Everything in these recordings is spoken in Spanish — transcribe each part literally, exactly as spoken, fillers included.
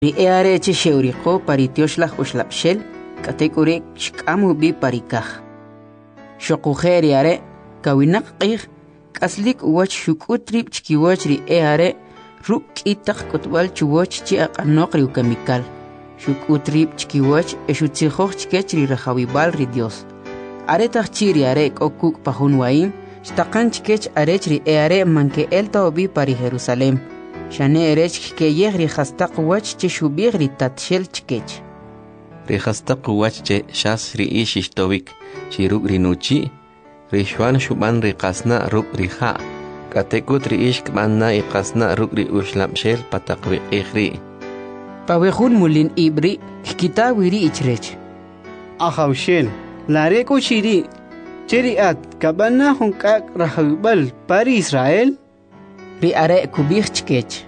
Ri eare che sheuriqo paritioshlah ushlapshel katekure shkamu bi parikaj. Shoqujeri are kawinak qih kaslik wach shukutrib chkiwach ri eare ruk itaq kutbal chuwach chi aqanoq ri chemical. Shukutrib chkiwach eshutzijoj chkech ri rajawibal ri Dios. Are taqchiri are kokuk pahun waim shtaqan chkech arech ri eare manke elta obi pari Jerusalem. Shane erech ke yegri khastaq wach che shubig ri tatshel chkech. Ri khastaq wach che shas ri ishishtovik chiruk ri nuchi ri shwan shuban ri qasna ruk ri kha katekut ri ishk manna i qasna ruk ri ushlapshel pataqwi ikhri pawehun mulin ibri kitawiri ichrech ahawshel lare ko shiri cheriat kabana hunkak rahbal pari Israel ri are kubich chkech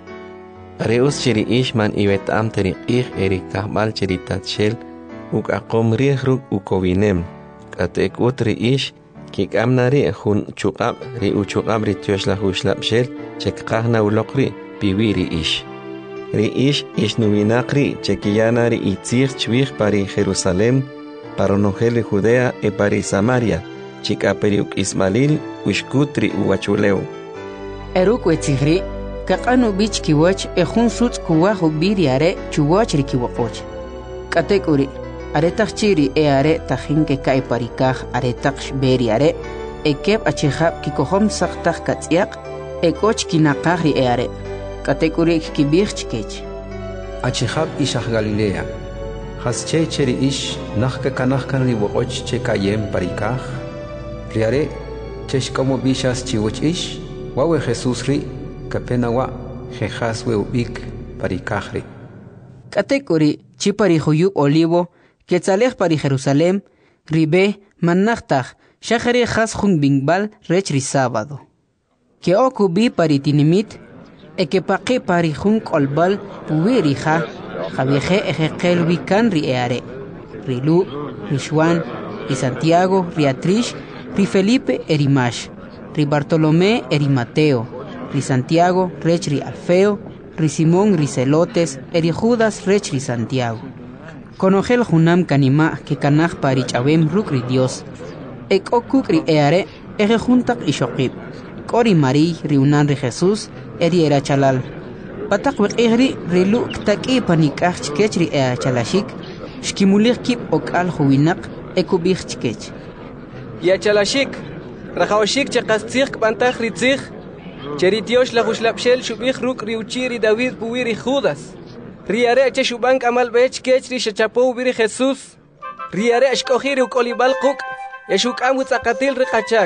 Reus chiri ishman iwet am teri ich eri kahbal chiri tatshel uk akom ri ruk ukowinem katekut ri ish kik amnari hun chukab ri uchukab ri tioshla hushlapshel chekqahna ulokri piwiri ish ri ish ish nuvinakri chekiyana ri itzir chwich pari Jerusalem paronogel Judea e pari Samaria chikaperi uk Ismail ushkutri uwachuleu Eruk wetzigri kaqanu bich kiwach e khun suts kuwa hubiri are chuwach ri kiwaqoch katekuri are tachiri e are tajinke kai parikaj are taksh beri are e kep achihab kikohom saqtaj katsiaq e koch kinaqari e are katekuri kibich chkech achihab ishah Galilea hasche cheri ish nahka kanahkan ri waqoch che kayem parikaj ri are cheshkomo bishas chiwach ish wawe Jesus ri kapenawa jejas we ubik parikajri katekuri chipari huyub olivo ketzalej pari Jerusalem ribe manachtaj shajere jas jun bingbal rech ri sábado ke okubi pari tinimit e ke paqi pari jun kolbal puwiri ja javieje ejekel wikan ri eare ri Lu ri Juan ri Santiago ri Atrish ri Felipe erimash ri Bartolomé eri Mateo ri Santiago rech ri Alfeo ri Simón ri Celotes eri Judas rech ri Santiago Konogel junam kanima que kanaj pari chabem ruk ri Dios ek okuk ri eare ege juntak ishokib kori mari ri unan ri Jesús eri era chalal patak wekri ri lu taki panikaj chkech ri ea chalashik shkimulich kip okal huinak ekubich chkech ya chalashik rajawashik chaqastzig kbantaj ri tzig cheri Dios la hushlapshel shubich ruk ri uchiri David puwiri Judas Riare che shuban kamal bech kech ri shachapo biri Jesús Riare ashkohiri ukolibal quk yashuk amu tsaqatil ri qachak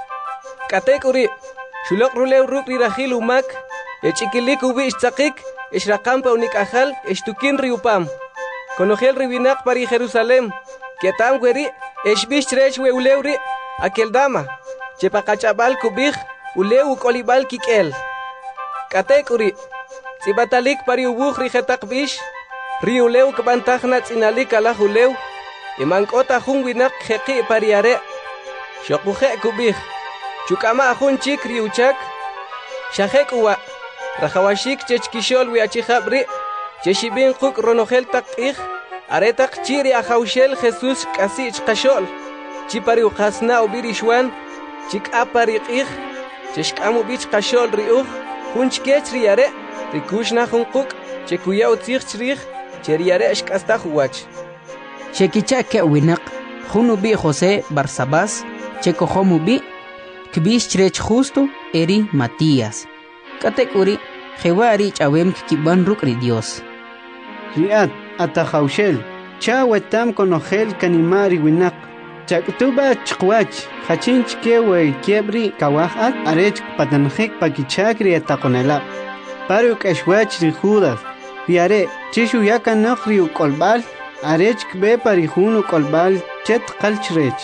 katekuri shulok rulew ruk ri rajil umak yachikilik ubi ishtzaqik ishraqampa unikajal ishtukin ri upam konogel ri binak pari Jerusalem ketam gweri eshbish trech we ulew ri akeldama chepaqachabal kubij ulew ukolibal kikel katekuri Sibatalik pari ubuj ri jetak bish, ri ulew kabantaj na tzinalik ala ulew, imankota jun winak jeqi pari are, shokuje kubij, chukama ajun chik ri uchak, shajek uwa, rajawashik chechkishol wi achijab ri, cheshibin quk ronogel tak ij, aretak chiri ajawshel Jesús kasi ichkashol, chipari uqasna ubiri shwan, chik apari ij, cheshkamu bich kashol ri uj, jun chkech ri are, Rikushna hunkuk, chekuya utzig chrich, cheriare ashkasta huwach. Chekicha ke winak, hunubi José Barsabás, chekohomubi, kbish chrech justo, eri Matías. Katekuri, jewari chawem kiban rukri Dios. Riat, atahaushel, chawetam konogel kanimari winak. Chaktuba chkwach, hachinch kewe kiebri kawahat, arech patanjik pakichakri atakonelap. Paruk eshwach ri Judas riare chishu yakan naqri ukolbal arech kbe parihun ukolbal chet qalchrech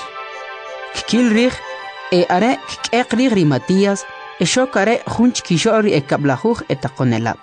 kil rih e are kekri ri Matías e shokare junch kishori e kablajuj etakonelab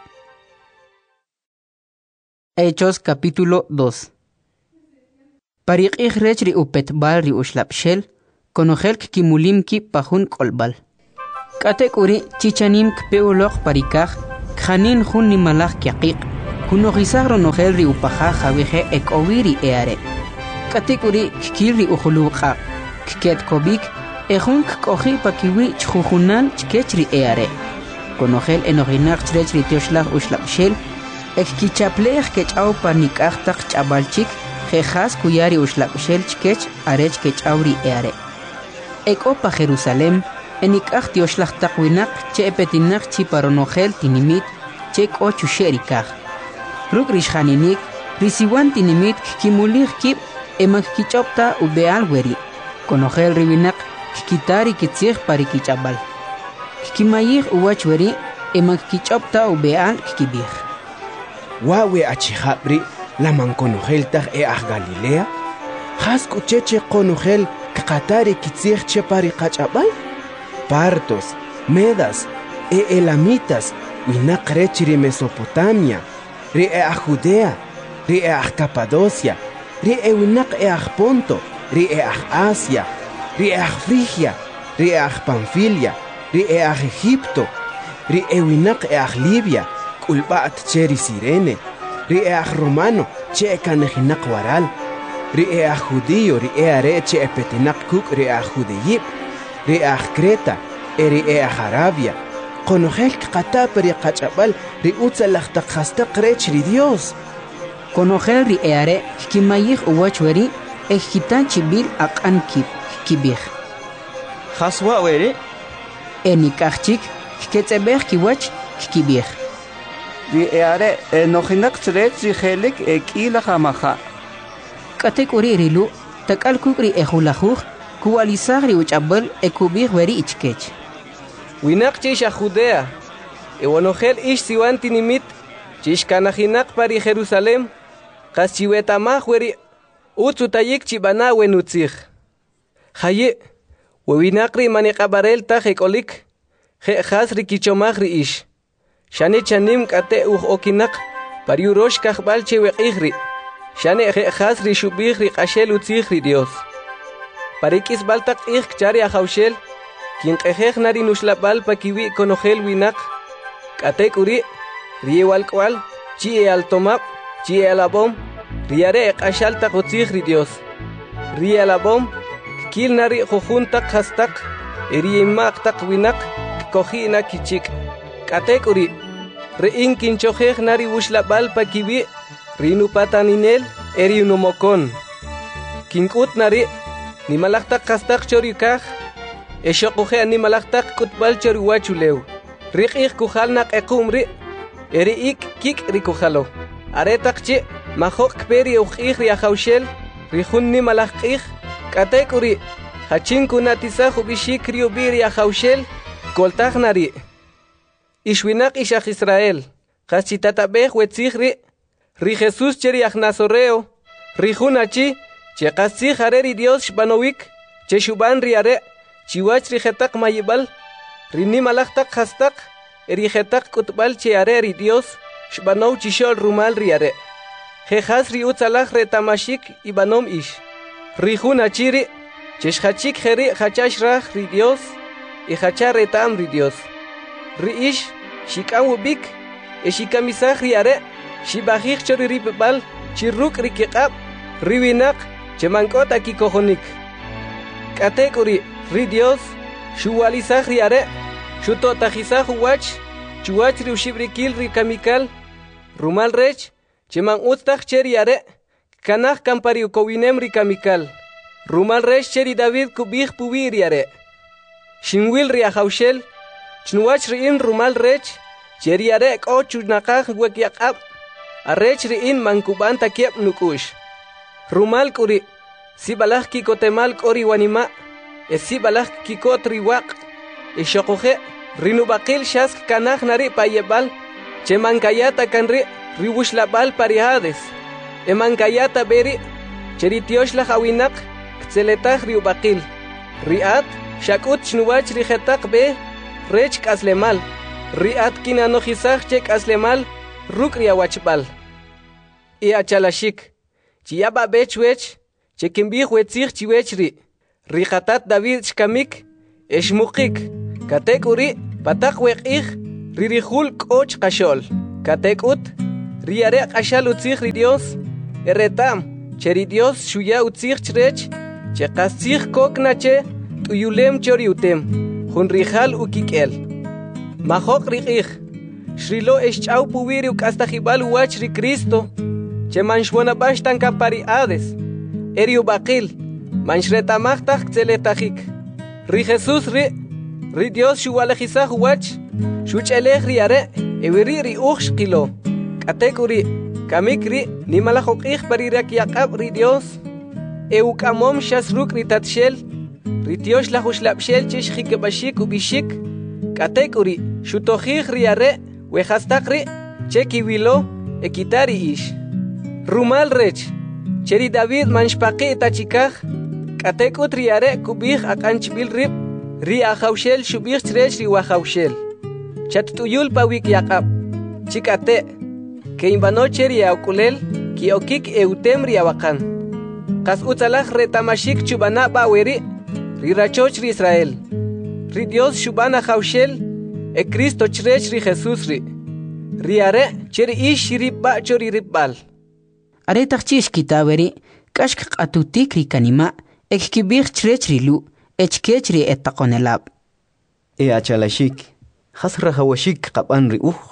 Hechos capítulo dos Pariq rech ri upetbal ri ushlapshel konogel kimulim ki pajun kolbal katekuri chichanim kpeulok parikaj Khanin jun ni malaj kiaqiq kunojisagro nojel ri upaja jaweje ekowiri eare. Katikuri kikiri ujuluqa kiket kobik ejun koji pakiwi chjujunal chkechri eare. Konojel enojinak chrechri tioshlag ushlapshel ekkichaplej kechau panikajtak chabalchik jejas kuyari ushlapshel chkech arech kechauri eare. Ekopa Jerusalem enikaj tioshlag takwinak che epetinak chiparonojel tinimit che kochu sherikaj. Ruk rishjaninik risiwan tinimit kimulig kip emak kichopta ubeal weri. Konojel ribinak kitari kitzig pari kichabal. Kimayig uwach weri emak kichopta ubeal kibig. Wawe achijabri laman konojel taj e aj Galilea. Has kucheche konojel kakatari kitzig che pari kachabal. Partos, Medas, e Elamitas, winak rechiri Mesopotamia, ri e aj Judea, ri e aj Capadocia, ri e winak e aj Ponto, ri e aj Asia, ri e aj Frigia, ri e aj Panfilia, ri e aj Egipto, ri e winak e aj Libia, kulbaat cheri Sirene, ri e aj Romano, che kanejinak waral, ri e aj Judío, ri e are che epetinak kuk ri e aj Judeyip, ri e aj Creta, ri e aj Arabia, konojel kata peri kachabal ri utzalaj takhastaq rech ri Dios. Konojel ri eare kimayig uwachweri ejitan chibil aqan kip kibig. Haswa weri Enikachik ketzebeg kiwach kibig. Ri eare enojinak chrech ri jelik ekila jamaja. Katek uri rilu takal kukri ejulajuj kuwalisagri uchabal ekubig weri ichkech. winak chish a Judea ewanojel ish siwan tinimit chish kanajinak pari Jerusalem qas chiwetamaj weri utzutayik chibana wenutzig haye wewinakri maniqabarel taj ekolik je jas rikichomaj ri ish shane chanim kate uj okinak pari urosh kajbal cheweqijri shane je jas ri shubij ri qashel utzig ri Dios parikis baltak ij chari a jawshel quien qejej nari nuxlapal pakiwi konojel winak katek uri riewal kwal chi e altomap chi e alabom riare qashal ta qotzig ri Dios ri alabom kil nari jujuntak hastak erimak tak winak kojina kichik katek uri rein kinchojej nari uxlapal pakiwi rinu pataninel eri unumokon kinkut nari ni malaktak hastak chorikaj Eshoquje animalaktak kutbal choriwachulew. Riqih kujalnak equmri. Eri ik kik rikujalo. Aretak chi mahok peri uqih riajaushel. Rijun nimalakih. Katek uri. Hachin kunatisa hubishik riubi riajaushel. Koltaj nari. Ishwinak ishaj Israel. Hachitatabej wetzihri. Ri Jesus cheri ajnazoreo. Rijun achi. Che qasih areri Dios shbanowik. Che shuban riare. Chiwach rijetak mayibal, rini malaktak hastak, erijetak kutbal chiare ri Dios, shbanow chishol rumal riare. Jejas ri utzalaj retamashik ibanom ish. Rijun achiri, cheshachik jeri hachash raj ri Dios, y hachar retam ri Dios. Ri ish, shikam ubik, e shikamisaj riare, shibajik chori ripbal, chirruk rikikab, riwinak, chemankota kikojonik. Katekuri, ri Dios, shuwalizaj riare, shutotajizaj uwach, chuwach ri ushibrikil ri kamikal, rumal rech, cheman utztaj cheriare, kanaj kampari ukowinem ri kamikal, rumal rech cheri David kubij pubi riare. Shinwil ri ajaushel, chnuwach ri in rumal rech, cheriare ko chunakaj wekyakab, arech ri in mankuban takiep nukush. Rumal kuri, si balaj kikotemal kori wanima, esi balaj kikot riwaq, e shokoje, rinubakil shask kanaj nari payebal, che mankayata kanri, riwushlabal parihades, e mankayata beri, cheritioshla hawinak, kteletaj riubakil, riat, shakut shnuwach rijetak be, rech kaslemal, riat kinanojizaj che kaslemal, ruk riawachbal. E achalashik, chiyaba bechwech, che kimbij wetzig chiwechri, rijatat David shkamik, eshmukik, katek uri, patak weqij, ririjul k'och qashol, katek ut, riare qashal utzig ri Dios eretam cheri Dios shuya utzig chrech che qasig koknache tuyulem chori utem hun rijal ukikel mahok riqig shrilo eschau puwiri ukastahibal wach ri Cristo che manshwana bashtan kapariades eriu baqil manshretamachtak tseletahik ri Jesus ri ri Dios shuwalejisah wach shuchelej riare ewiri ri uxqilo katekuri kamikri nimalajokij parirak yaqab ri Dios eukamom shasruk ri tatshel ri Dios lajuslapshel chish jikebashik ubishik katekuri shutojij riare wejastakri chekiwilo ekitari ish rumal rech cheri David manshpaqi tachikaj katekut riare kubij akanchbil rib ri ajawshel shubij chrech ri wajawshel chatutuyul pawik yaqab chikate que imbanoche ri aukulel ki okik eutem ri awakan qas utzalaj retamashik chubana baweri ri rachoch ri Israel ri Dios shubana jawshel e Cristo chrech ri Jesus ri riare cheri ish ribba chori ribbal are tachchish kitaberi kashk qatutik ri kanima ekibich chrech ri lu echkech ri etaqonelab e achalashik khasra hawashik qaban ri uj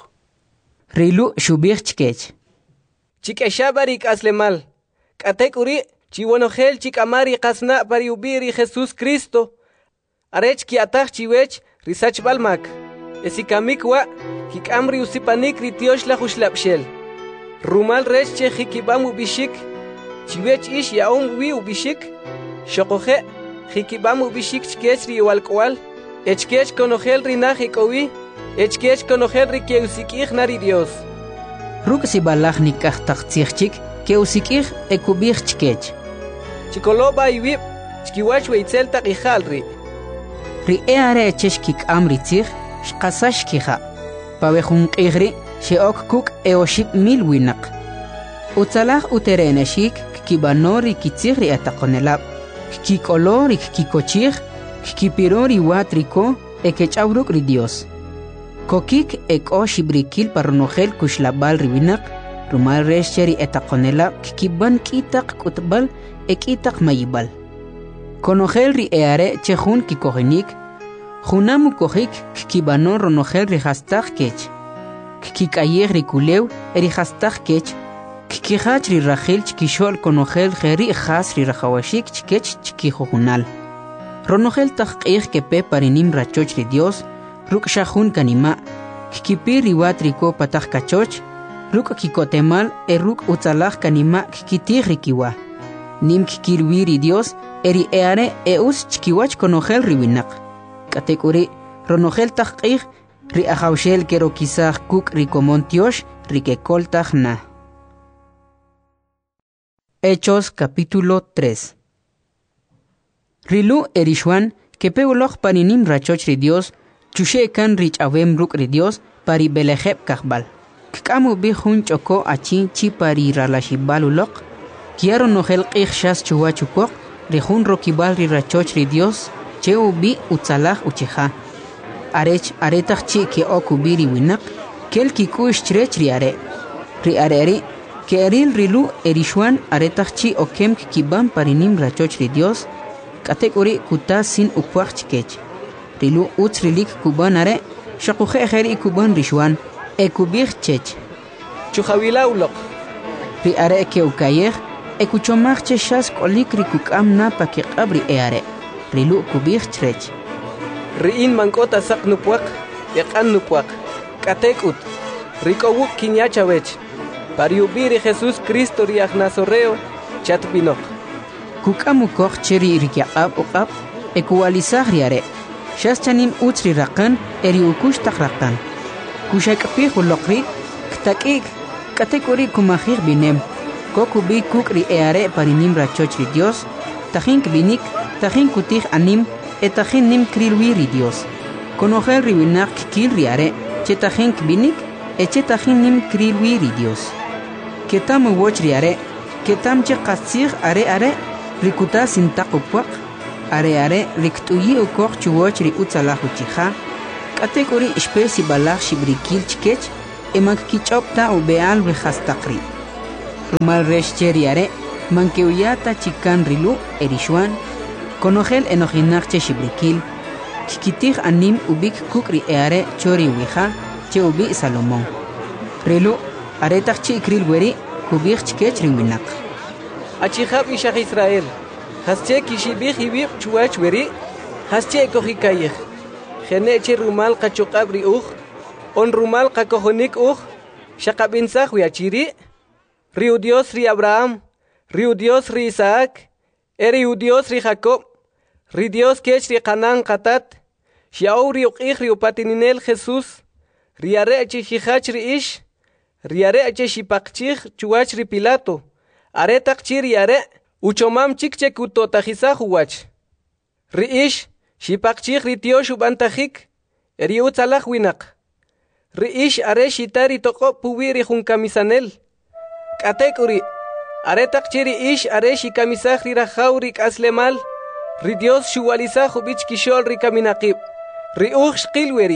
rilu shubich chkech chikeshabari kaslemal katekuri chiwonojel chikamari qasna pari ubiri Jesus Cristo arech ki ataj chiwech risach balmak esikamikwa hikamri usipanik ri Dios la jushlapshel rumal rech che hikibam ubishik chiwech ish yaum wi ubishik shokoje hikibam ubishik chkech ri walkwal echkech konojel rinaj ikowi echkech konojel ri keusikij nari Dios ruk si balaj nikaj taqtsichik keusikij ekubij chkech chikoloba iwib chkiwach weitzel taqijal ri ri eare cheshkik amritzij shqasashkija pawejun qijri sheok kuk eoship mil winaq utzalaj utereneshik kibanori kitzigri ataqonelab kikolori kikochij kipirori watriko ekechawruk ri Dios kokik eko shibrikil parnojel kushlabal riwinaq rumal resheri etaqonelab kiban kitaq kutbal ekitaq mayibal konojel ri eare chejun kikojinik junamu kojik kibanon ronojel ri hastaq kech kikayej ri kulew eri hastaq kech kikihach ri rajil chkishol konojel jeri jas ri rajawashik chkech chkijojunal ronojel taqqij kepe parinim rachoch ri Dios ruk shahun kanima kikipi riwatriko pataq kachoch ruk kikotemal e ruk utzalaj kanima kikitij rikiwa nim kikirwi ri Dios eri eare eus chkiwach konojel riwinaq katekuri ronojel taqqij ri ajawshel kero kisaj kuk rikomontiosh rikekoltaj na Hechos capítulo tres Rilu erishwan kepe uloj paninim rachoch ri Dios chushe kan rich awem ruk ri Dios pari belejeb kahbal kkamu bi hun choko achi chi pari ralashibal ulok kiaro nojel qij shas chuwachukok ri hun rokibal ri rachoch ri Dios cheu bi utzalaj ucheja arech aretach chi ke okubiri winak kel kikush chrech ri are ri areri ke eril rilu erishwan aretach chi okem kibam parinim rachoch ri Dios katekuri kuta sin ukwach chkech rilu utzrilik kuban are shaquje kheri kuban rishwan ekubir chech chujawila ulok ri are ke ukayej ekuchomach cheshas kolik rikukam na pake qabri eare rilu kubir chrech riin mankota saq nupuak yaqan nupuak katekut rikowu kinyachawech pariubiri Jesus Cristo ri agnasoreo chatbinok kukamu koch cheri rikyaqab uqab ekuwalisaj riare shas chanim utzri raqan eri ukush taqraqan kushakpi khulokri ktakik katekuri kumajir binem kokubi kukri eare parinim rachoch ri Dios tajin binik tajin kutij anim etajin nim krilwi ri Dios konojel riwinak kil riare chetajin binik echetajin nim krilwi ri Dios ketam woch riare ketam che qasir are are rikuta sintaqupaq are are riktuyi ukoq chuwoch ri utzalahu chija kategori espesi balaj shibrikil chkech emak kichopta u beal rehastakri. Rumal resh cheriare, mankeuyata chikan rilu erishwan, konogel enojinakche shibrikil, kikitij anim ubik kukri eare chori wija, che ubi Salomón. Rilu, aretak chi ikril weri, kubik chikech riwinak. Achihab ishach Israel, hasche kishibij ibib chuach weri, hasche kohikayej. Geneche rumal kachukab riuch, on rumal kakohonik uch, shakabinsach wiachiri, riu Dios ri Abraham, riu Dios ri Isaac, eri Dios ri Jacob, ri Dios kech ri Canaan katat, shiau ri uqich ri upatininel Jesús, ri areche hijach ri ish, ri areche shipakchich chuach ri Pilato, aretak chiri are, uchomam chikche kutotajisach uwach. Ri ish, shipakchich ri tiosh ubantajik, eri utzalach winak. Ri ish are shitari toko puwiri junkamisanel. Katek uri, aretak chiri ish are shikamisach ri rajaw ri kaslemal, ri Dios shuwalizach ubich kishol ri kaminakib, ri uch shkilweri.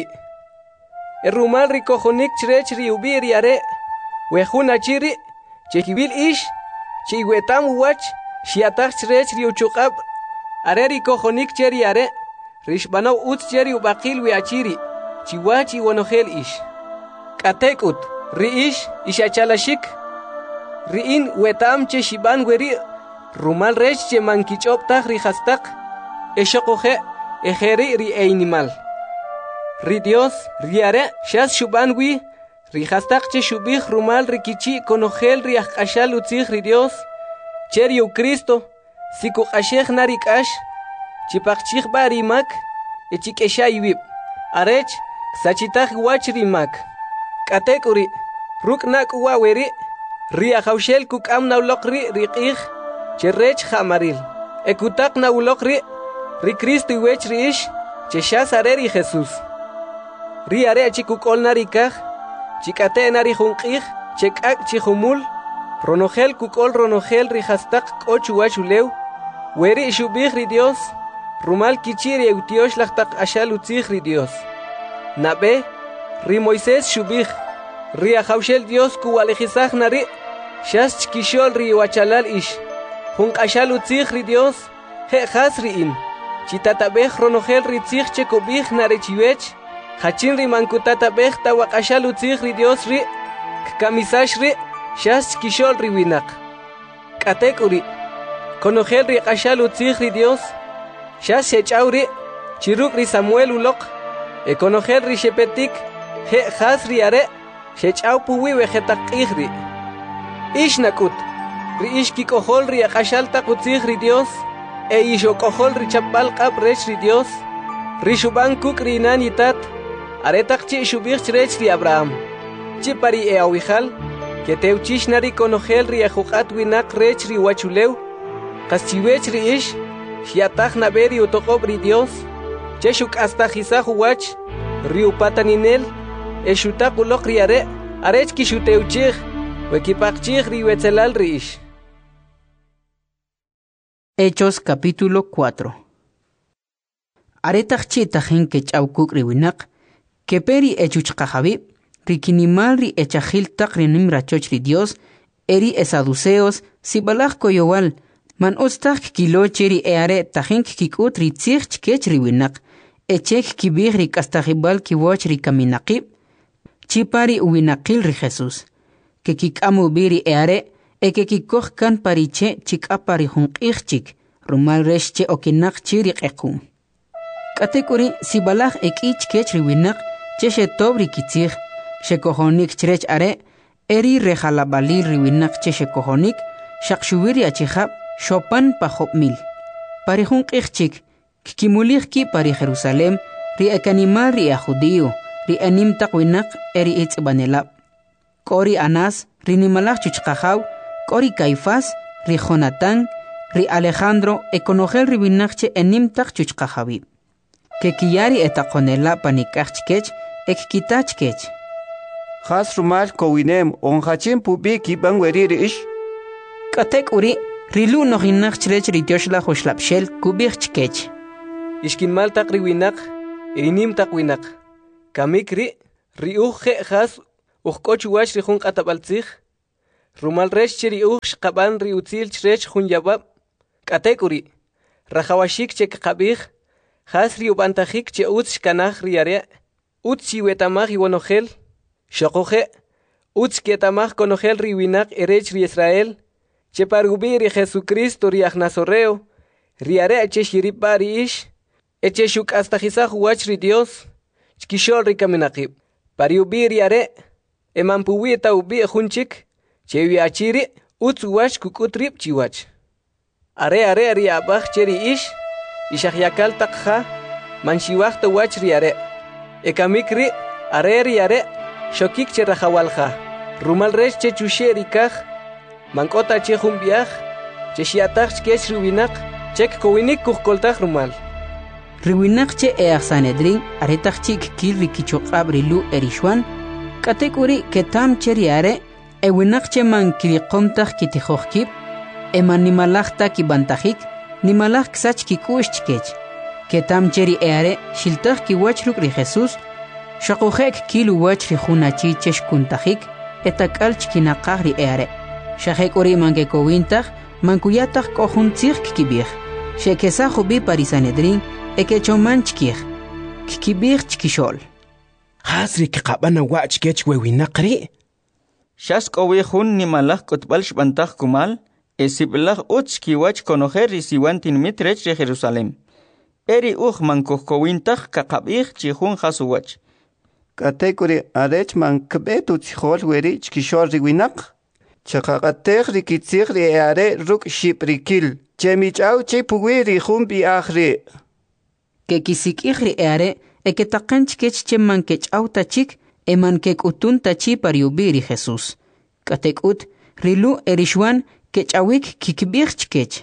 Erumal ri kojonik chrech ri ubiri are, wejuna chiri, chekibil ish, chiwetam uwach, shiatach chrech ri uchukab, are ri kojonik cheri are, rishbanaw utz cheri ubakil we achiri, chiwachi wanogel ish. Katekut, ri ish, ishachalashik, riin wetam che shiban weri, rumal rech che mankichoptach ri hastak, eshokoje, ejeri ri einimal. Ri Dios, ri are, shas shuban wi, ri hastak che shubich rumal ri kichi konogel ri achashal utzich ri Dios, cheri u Cristo, siku ashech narikash, chipachich barimak, echikesha ibib, arech, sachitach wach rimak. Katek uri, ruknak uwa weri, ri ajaushel kukam naulokri riqich, cherech jamaril. Ekutak naulokri, ri Cristo iwech ri ish, cheshas areri Jesús. Ri are chikukol narikaj, chikate nari junqich, chekak chihumul, ronogel kukol ronogel ri hastak kochu wachulew, weri shubich ri Dios, rumal kichiri eutiosh lachtak ashal utzich ri Dios. Nabe, ri Moisés shubich, ri ajaushel Dios kuwalejizach nari, shas chkishol ri wachalal ish, junk ashal utzich ri Dios, he has ri in, chitatabej ronogel ri tzich chekobich nare chiwech, hachin ri mankutatabej tawak ashal utzich ri Dios ri, kkamisash ri, shas chkishol ri winak. Katek uri, konogel ri ashal utzich ri Dios, shas shechaw ri, chiruk ri Samuel ulok, e konogel ri shepetik, he has ri are, shechaw puwi vegetak ri. Ish nakut, ri ish kikohol ri akashal takutzich ri Dios, e isho kohol ri chapal kap rech ri Dios, ri shuban kuk ri inanitat, aretak chi shubich rech ri Abraham, chi pari e awihal, que teuchish nari konogel ri ajukat winak rech ri wachulew, kaschiwech ri ish, shiatach naberi utokob ri Dios, cheshuk hasta jizah uwach, ri upataninel, e shutak ulok ri are, arech ki shuteuchich, wekipakchich ri wetzelal ri ish. Hechos capítulo cuatro. Aretach chitajen que chaukuk riwinak, que peri echuchkajabi, rikinimal ri echajil tak rinim rachoch ri Dios, eri esaduceos, sibalach koyowal, man ostak kilocheri eare tajen kikut ri tzich chkech riwinak, echek kibig ri kastajibal kiwoch ri kaminakib, chipari uwinakil ri Jesús, que kikamu biri eare, e que kikoh kan pariche chik apari junqich rumal reshche okinak chiri qequm. Katekuri sibalach ekich kech riwinak cheshe tobri kitzich, shekohonik chrech are, eri rejalabalil riwinak cheshe kohonik, shakshubiri achihab, shopan pahop mil. Pari junqich chik, kikimulich ki pari Jerusalem, ri ekanimal ri a judío, ri anim takwinak eri itz banelab. Kori Anas, ri nimalach chuchkajaw, Kori Caifás, ri Jonatán, ri Alejandro, ekonogel ri binachche enimtach chuchkajabi. Que kiyari etakonela panikachkech, ek kitachkech. Has rumal kowinem, on hachin pubi kiban weri ish. Katek uri, rilu no hinach chrech ri tioshla hoslapshel kubirchkech. Ishkin mal takri winak, inim tak winak. Kamikri, ri uche has Uqoch wach ri jun qatabaltzig. Rumal resh cheri uq shqaban ri utzil chrech jun yabab. Katekuri. Rajawashik chek qabig. Has ri ubantajik che utz kanaj riare. Utz chiwetamaj iwanogel. Shokoje. Utz ketamaj konogel ri winak erech ri Israel. Che parubi ri Jesucristo ri Agnasoreo. Riare eche shiripa ri ish. Eche shuk astajizaj wach ri Dios. Chkishol ri kaminakib. Pariubi riare. Emampuwi ta ubi junchik. Che wiachiri. Utz wach kukutrip chiwach. Are are ri abaj cheri ish. Ishahyakal takha. Manshiwach ta wach ri are. Ekamikri. Are ri are. Shokik che rajawalja. Rumal resh che chusheri kaj. Mankota che jumbiaj. Che shiataj chkech rubinak. Chek kowinik kukoltaj rumal. Riwinak che each Sanedrin aretaj chik kil rikichoqab rilu erishwan. Katekuri ketam cheriare. Ewinak che man kiriqomtaj kitijojkib. Eman nimalajta kibantajik. Nimalaj ksach kikush chkech. Ketam cheri eare shiltaj kiwach ruk ri Jesus. Shaqujek kilu wach ri junachi chesh kuntajik. Etakal chkinaqaj ri eare. Shajek uri mankekowintaj. Mankuyataj kohuntzig kibij. Shekesa jubi parisanedrin. Eke choman chkij. Kibij chkishol. Hasri kaqabana wach kech wewinaqri. Shas kowi jun nimalaj kotbal shbantaj kumal. Esiblaj uch kiwach konojer risiwantin mitrech de Jerusalem. Eri uj mankokowintaj kaqabij chihun hasuwach. Katekuri arech man kbetu chihol weri chkishol riwinaq. Chaqaqatej rikitzig ri eare ruk shiprikil. Chemichau chipuwi ri jun biajri. Que kisik ri eare eketaqan chkech cheman kechau tachik eman kekutun tachi pariubiri Jesús. Katekut rilu erishwan kechawik kikbir chkech.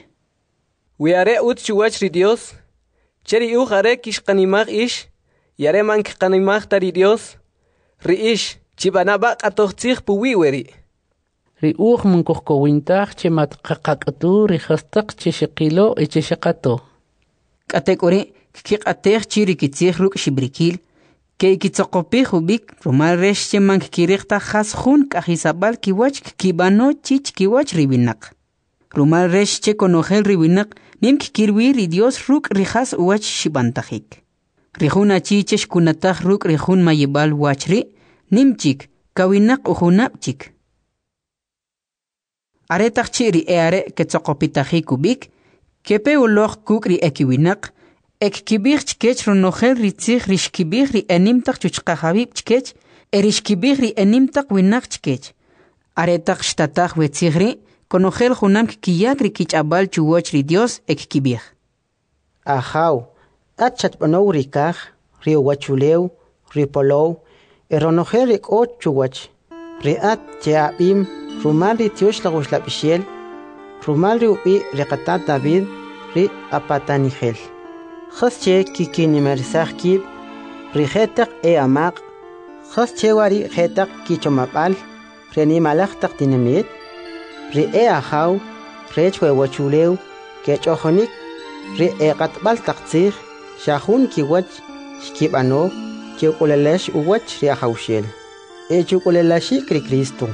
Wiare ut chuwach ri Dios. Cheri uj are kishqanimaj ish. Yare man kqanimaj tari Dios. Ri ish chibanaba qatoqtzig puwi weri. Ri uj man kokowintaj chemat qaqaqtu ri khastaq cheshqilo echeshqato. Katekuri kiqatej chiri kitzig ruk shibrikil. Que kitzoqopi jubik rumal resh cheman kirikta has jun kajisabal kiwach kibano chich kiwach ribinak. Rumal resh che konogel ribinak nim kikirwi ri Dios ruk rijas uwach shibantajik. Rijuna chichesh kunataj ruk rijun mayibal wachri nim chik kawinak ujunab chik. Aretaj chiri eare ketzoqopitajik kubik kepe uloj kukri ekiwinak. Ek kibir chkech ronogel ritzig rishkibir ri enimtak chuchqahabib chkech erishkibir ri enimtak winak chkech. Aretak shtataj wetzigri konogel junam kiyak ri kichabal chuwach ri Dios ek kibir. Ahaw, achat panow rikaj, ri wachulew, ri polow, eronogel rik o chuwach. Ri at cheabim, rumal ri tiosh laguslapishel, rumal ri upi rikatat David, ri apatanigel. Khasche kikini mersakib rihetak e amaq khasche wari hetak kichomapal reni malaktak dinamit ri e ahaw rechwe wachulew kechohonik ri e qatbal taqtsig shahun kiwach shkibano chukulelash uwach ri ahawshel e chukulelashi kri Cristo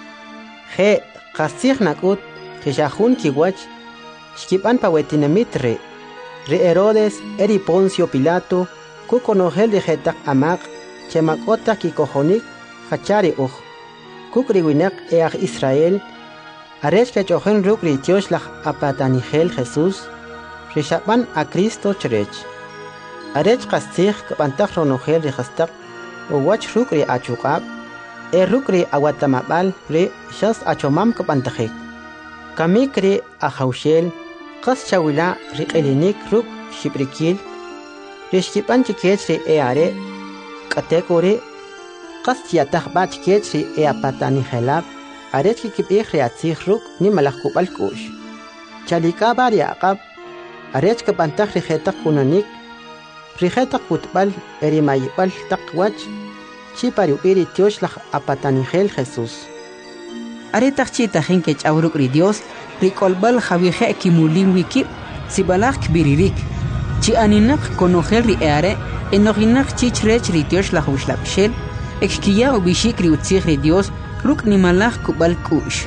he qasig nakut shahun kiwach shkiban pawetinamit re Ri Herodes eri Poncio Pilato kukonogel de hetak amaq chemakota kikohonik hachari uj kukri winak each Israel arech kechohen ruk ri tioslach apatanigel Jesús rishaban a Cristo cherech arech qastig kabantak ronogel ri hastak uwach ruk ri achukab e ruk ri awatamabal ri shas achomam kabantajik kamikri ahawshel Qas chawila riqelinik ruk shibrikil rishkipan chikech ri eare katekuri qas tiataj ba chikech ri eapatani helab arech kikibij ri atzig ruk ni malakubal kush chalika bari aqab arech kapantaj ri hetak kunanik ri hetak kutbal eri mayibal taqwach chi pari upiri tioslach apatani hel Jesús Aretaj chitajin kech awruk ri Dios rikolbal javije kimulin wikib sibalak biririk chi aninak konogel ri eare enoginak chichrech ri Dios la huslapshel ekkiya ubishik ri utzig ri Dios ruk nimalaj kubal kush.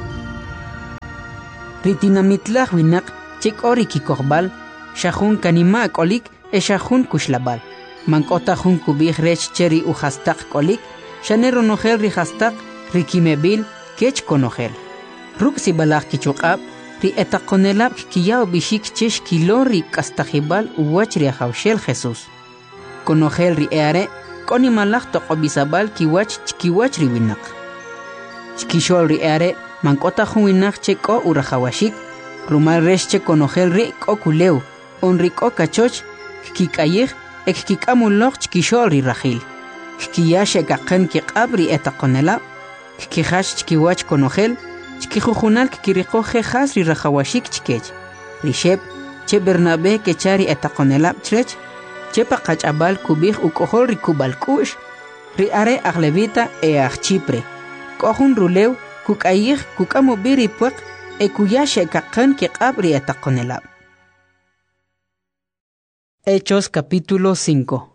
Ritinamitlaj winak chek ori kikorbal shahun kanima kolik e shahun kushlabal. Mankota jun kubij rech cheri u hastak kolik shanero nojel ri hastak ri kimebil kech konojel. Ruk si balaj kichukab ri etakonelab kiya ubishik chesh kilo ri kastajibal uwach ri haushel Jesús. Konojel ri eare koni malaj toqobisabal kiwach chkiwach ri winak. Chkishol ri eare mankota jun winak cheko urahawashik rumal resh che konojel ri ko kuleu on ri ko kachoch kikayej ek kikamulok chkishol ri rajil. Kiyash ekaqen kiqabri etakonela kihash chkiwach konojel chkijujunal kikiriqo jejas ri rajawashik chkech. Rishep che Bernabe kechari etakonela chrech chepa qach'abal kubij uk'ojol ri kubalk'u'x ri are aj levita e aj chipre k'ojun rulew kuk'ayij kuk'amubi ri pueq e kuya xe'kaqan kiq'ab ri etaqonelab. Hechos capítulo cinco.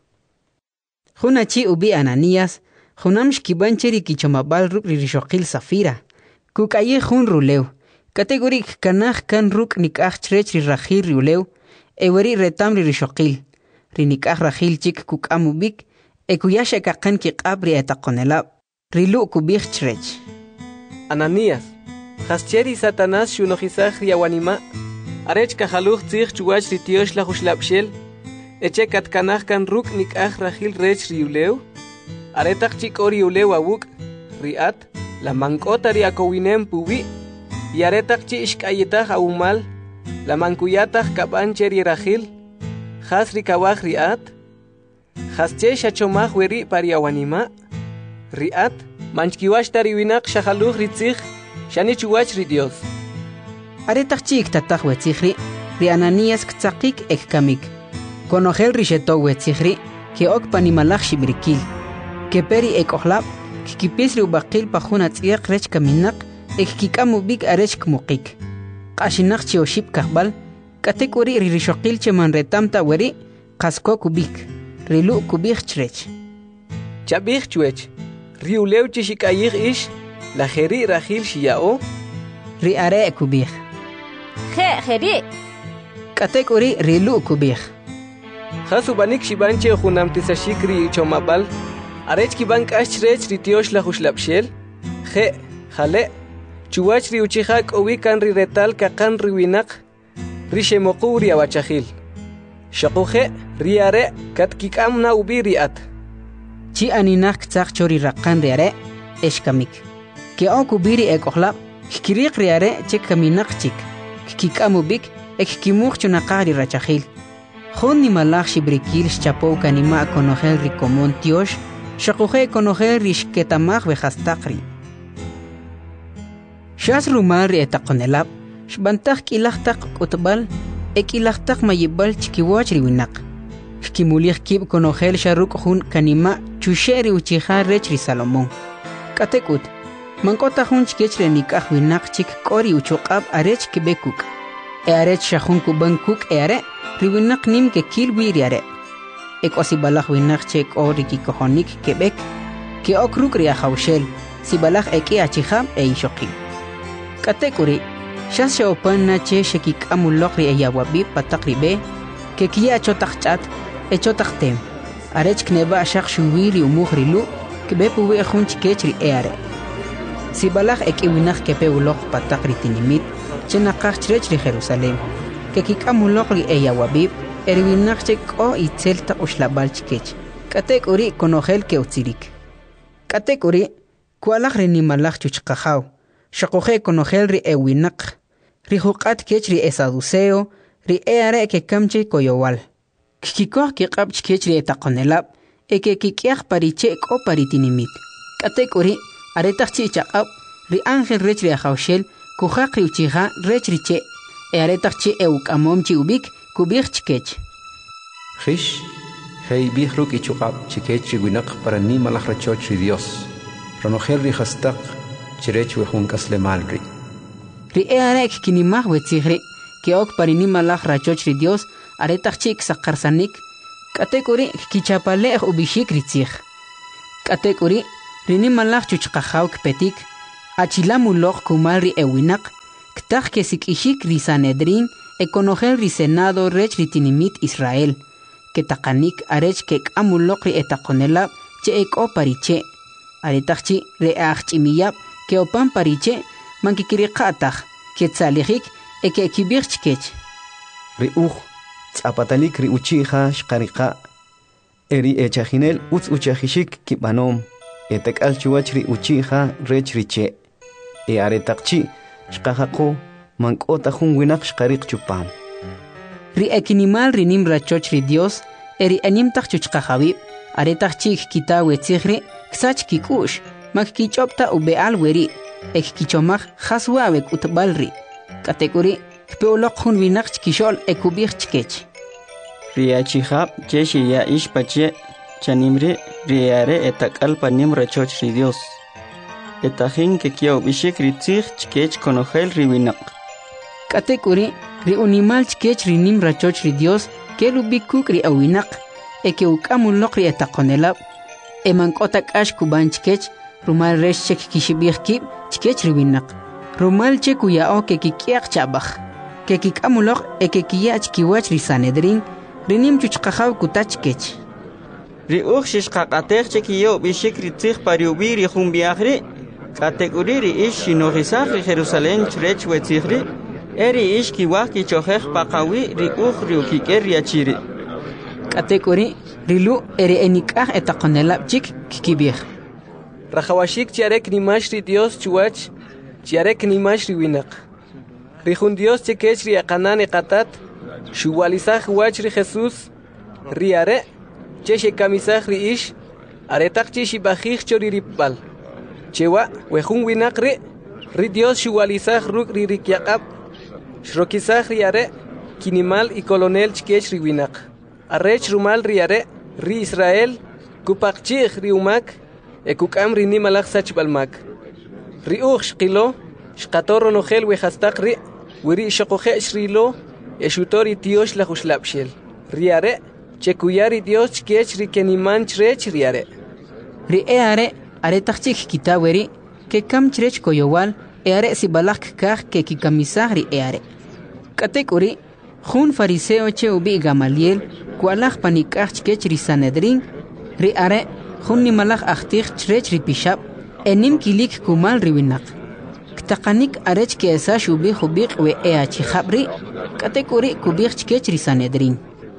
Jun achi ubi Ananías junam xkiban che ri kichomabal ruk' ri rixoqil Safira kuk'ayij jun rulew kategorik kanaj kan ruk' nik'aj chrech ri rajil ri ulew eweri retam ri rixoqil rinik'aj rajil chik kuk'amubik e kuya xe'kaqan kiq'ab ri etaqonelab rilu' kubij chrech. Ananías jascheri Satanás xunojisaj ri awanima arech kajaluj tzij chuwach ri tiox la juxlabxel eche katkanaj kan ruk' nik'aj rajil rech ri ulew aretaq chik ori ulew awuk ri'at la mank'ota ri akowinem puwi y aretaq chi ixk'ayetaj awumal la mankuyataj kab'an che ri rajil jas ri kawaj ri'at jas che xachomaj weri pari awanima ri'at manchkiwax ta ri winaq xajaluj ri tzij xani chuwach ri Dios. Aretaq chi iktataj wetzij ri ri Ananías ktzaqik ek kamik konojel ri xetow wetzij ri ke ok panimalaj xibrikil ke peri ek ojlab kikipis ri ubaqil pa jun atz'iaq rech kaminaq ek kik'amubik arech kmuqik q'axinaq chi oxib kajbal katek uri ri rixoqil che manretamta weri qasko kubik rilu' kubij chrech. Chabij chuech ri ulew chi xik'ayij ix la jeri rajil xiya'o ri are kubij je jeri katek uri rilu' kubij jas ubanik xiban che junamtisashik ri chomabal arech kiban k'ax chrech ri tiox la juxlabxel je jale chuwach ri uchija k'owi kan ri retal kaqan ri winaq ri xemoqu ri awachajil xaquje ri are katkik'amna ubi ri'at chi aninaj ktzaq cho ri raqan ri are exkamik ke ok ubi ri ek'ojlab kikiriq ri are che kaminaq chik kikik'amubik ek kimuj chunaqaj ri rachajil jun nimalaj xibrikil xchapow kanima konojel ri komon tiox xaquje konojel ri xketamaj wejastaq ri xas rumal ri etaqonelab xbantaj k'ilaj taq k'utb'al e k'ilaj taq mayib'al chkiwach ri winaq xkimulij kib' konojel xa ruk' jun kanima chuxe' ri uchija rech ri Salomón k'atek ut mank'ota jun chkech ri nik'aj winaq chik k'o ri uchuq'ab' arech kib'e kuk' e arech xa jun kub'an kuk' e are ri winaq nim kekil wi ri are e k'osibalaj winaq che k'o ri kikojonik keb'ek ke ok ruk' ri ajawxel sibalaj ek'i achijab' e ixoqil k'atek uri xas xe'opan na che xekik'amuloq ri eyawabib pataq ri b'e ke kiya chotaq ch'at e chotaq tem arech kneb'a xaq xuwi ri umuj rilu' kib'e puwi' jun chkech ri e are sibalaj ek'i winaq kepe uloq pataq ri tinimit che naqaj chrech ri Jerusalén ke kik'amuloq ri eyawabib e ri winaq che k'o itzel taq uxlab'al chkech k'atek uri konojel ke utzirik k'atek uri kualaj ri nimalaj chuchqajaw xaquje konojel ri e winaq ri juq'at kech ri e saduceo ri e are ke kamche koyowal kikikoj kiq'ab' chkech ri etaqonelab e ke kik'yaj pariche k'o paritinimit k'atek uri aretaq chi chaq'ab' ri ángel rech ri ajawxel kujaq ri uchija rech ri che e aretaq chi e uk'amom chi ubik kubij chkech Jish hey bij ruk ichuqab chikech ri winaq para nimalaj rachoch ri Dios ronojel ri hastaq chirech wejun kaslemal ri ri e are kinimaj wetzij ri ke ok parinimalaj rachoch ri Dios aretaq chi ksaqarsanik k'atek uri kichapalej ubixik ri tzij Katekuri, rini malach chuchkajaw kpetik, achilamulok kumal ri ewinak, ktaj kesikishik ri Sanedrin, ekonogel ri Senado rech ritinimit Israel, ketakanik arech kek amulok ri etakonelab, che ek o pariche, aretachchi re achimiyab, ke opan pariche, mankikiriqataj, ketzalijik, eke kibirchkech. Ri uj, tzapatalik ri uchija shqariqa. Eri echajinel utz uchajishik kibanom. Etek alchuach ri uchija rech riche. E aretaqchi shqajaqo mankota jun winak shqariq chupam. Ri ekinimal rinim rachoch ri Dios, eri animtaq chuchqajabib, aretaqchik kitawe tzigri, ksach kikush, mak kichopta ubeal weri, ek kichomaj jaswawek utbalri. Katekuri, kpeolok jun winak chkishol ekubir chkech. Riachihab, cheshi ya ishpache, chanimri, riare etakal panim rachoch ri Dios. Etajin que kiao bishik ritzig chkech konogel riwinak. Katekuri, ri unimal chkech rinim rachoch ri Dios, ke lubikuk ri awinak, eke ukamulok ri etakonelab, emankotak ash kuban chkech, rumal resh chek kishibir kib, chkech riwinak. Rumal che kuyao ke kikiak chabaj, ke kikamulok eke kiyach kiwach ri Sanedrin, rinim chuchqajaw kutachkech. Ri uj shishqaqatej che kiyo bishik ritzig pariubi ri jumbiajri, katekuri ri ish shinogisaj ri Jerusalén chrech wetzigri, eri ish kiwaj kichojej paqawi ri uj ri ukiker riachiri. Katekuri rilu eri enikaj etakonelab chik kikibij. Rajawashik chiarek nimash ri Dios chuach, chiarek nimash ri winak. Ri jun Dios chekech ri aqanan eqatat, shuwalizaj wach ri Jesús, ri are, che kamisaj ri ish, aretaq che shibajij chori ripbal. Chewa, wejun winak ri, ri Dios shuwalizaj ruk ri rikyaqab, shrokizaj ri are, kinimal y colonel chkech ri winak. Arrech rumal ri are, ri Israel, kupaqchij ri umak, e kukam ri nimalaj sachbalmak. Ri uj shqilo, shqatorro nogel wejastaq ri, wiri shoqoje shrilo, eshutori tiosh la jushlapshel. Riare, chekuyari Dios chkech ri keniman chrech riare. Ri e are, are tachchik kitaweri, ke kam chrech koyowal, e are si balak kaj ke kikamisaj ri e are. Katekuri, jun fariseo che ubi Gamaliel, kualaj panikaj chkech ri Sanedrin, ri are, jun nimalaj achtij chrech ri pishab, enim kilik kumal ri winak. Ktaqanik arech ke esa shubi khubik we e achijabri, katekuri kubik chkech ri Sanedrin.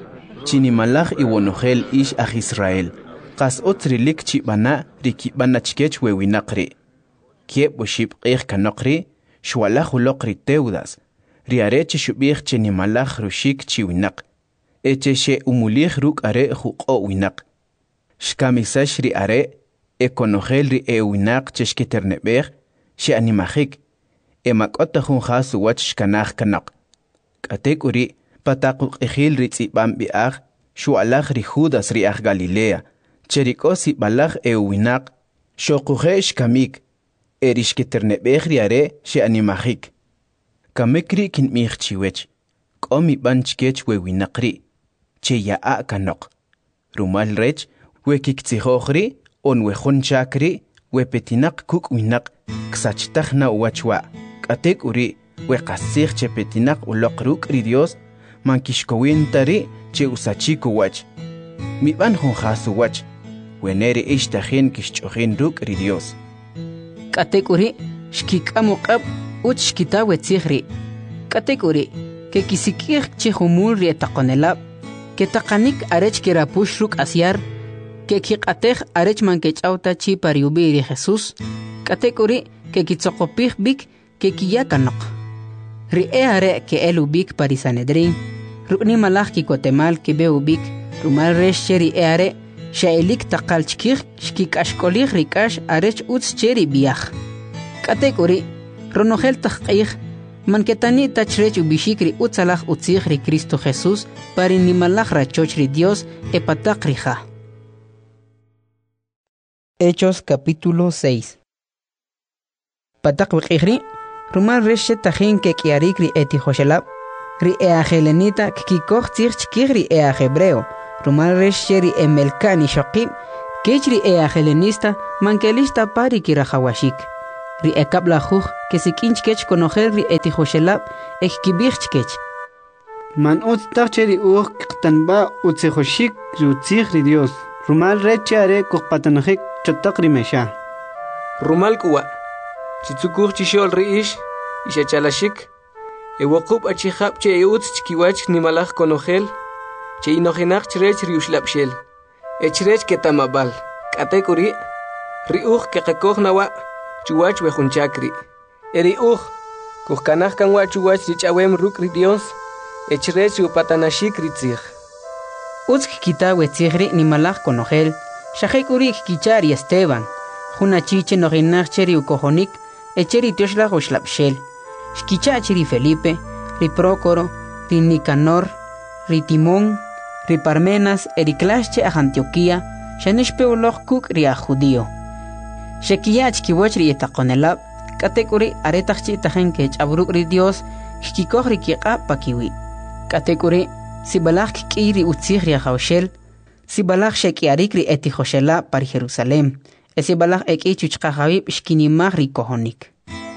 Chinimalaj iwonogel ish aj Israel. Qas otrilik chibana rikibana chkech we winakri. Kiep boship qih kanokri, shwalaj ulokri teudas. Riareche shubik chinimalaj rushik chi winak. Eche she umulij ruk are juqo winak. Shkamisash ri are, ekonogel ri e winak cheshkiternebeg, she animajik. Emakota jun jasu wach shkanaj kanak. Katekuri, pataquk ejil ritzi bambiag, shualaj ri Judas ri aj Galilea, cherikosi balaj ewinak, shokuje shkamik, erishkiternebeg riare she animajik. Kamekri kin michchiwech, komi banchkech we winakri, che yaa kanok. Rumal rech, we kiktzihojri, on we chakri, we petinak kuk winak, ksachtajna wachwa, katek uri, we kasich che petinak ulokruk ri Dios, mankishkowintari che usachiko wach. Mi ban honjasu wach, weneri ishtahin kishchojin ruk ri Dios. Katekuri, shkikamukab, uch shkita wetzigri. Katekuri, ke kisikir che humul ri etakonelab, ke takanik arech kerapush ruk asyar, ke kikatej arech mankechauta chi pariubi ri Jesús. Katekuri, ke kitzokopij bik, ke kiyakanok. Ri e are ke el ubik pari Sanedrin, rukni malach ki kotemal ke be ubik, rumal resh cheri e are, shaelik takal chkir, shkik ashkolich rikash arech utz cheri biach. Katekuri, ronogel takqich, manketani tachrech ubishikri utzalach utzich ri Cristo Jesús, pari nimalach rachoch ri Dios e patak rija. Hechos capítulo seis. Patak wikihri, rumal reshe tajin ke kiarik ri eti joshelab, ri ea helenita kikikoch tzich chkir ri ea hebreo, rumal reshe ri emelkani shokib, Kechri ea helenista mankelista pari kirahawashik. Ri ekabla juj que si kinchkech conocer ri etijoshelab ekkibichkech. Man utstacheri uj qtanba utsejoshik rutzig ri Dios. Rumal rechare kuqpatanajik chotakri mesha. Rumal kuwa. Chitsukur chishol ri ish ishachalashik. Ewakub achihab che eutz chkiwach ni malach conogel. Che inojenach chrech ri ushlapshel. Echrech ketamabal. Katekuri. Ri uj ke qakoj nawa. Chuwach wejunchakri. Eri uj. Kuhkanaj kanwa chuwach richawem ruk ri Dios. Echrech upatanashik ritzig. Utsk kita wetzigri ni malach conogel. Shahekuri kichari Esteban. Juna chiche noginach cheri ukojonik. Echeri tioshla ushlapshel. Shkichachiri Felipe. Ri Prócoro. Ri Nicanor. Ri Timón. Ri Parmenas. Ericlasche a Antioquía. Shanishpeuloch kuk ri a judío. Shekiyach kiwach ri etakonelab. Katekuri aretachchi tajen kech abruk ri Dios. Shkikoch ri kiqa pakiwi. Katekuri sibalach kiri utzig ri haushel. Sibalach shekiarik ri etijoshela par Jerusalem. Sibalach eki chuchqahabib shkinimach ri kohonik.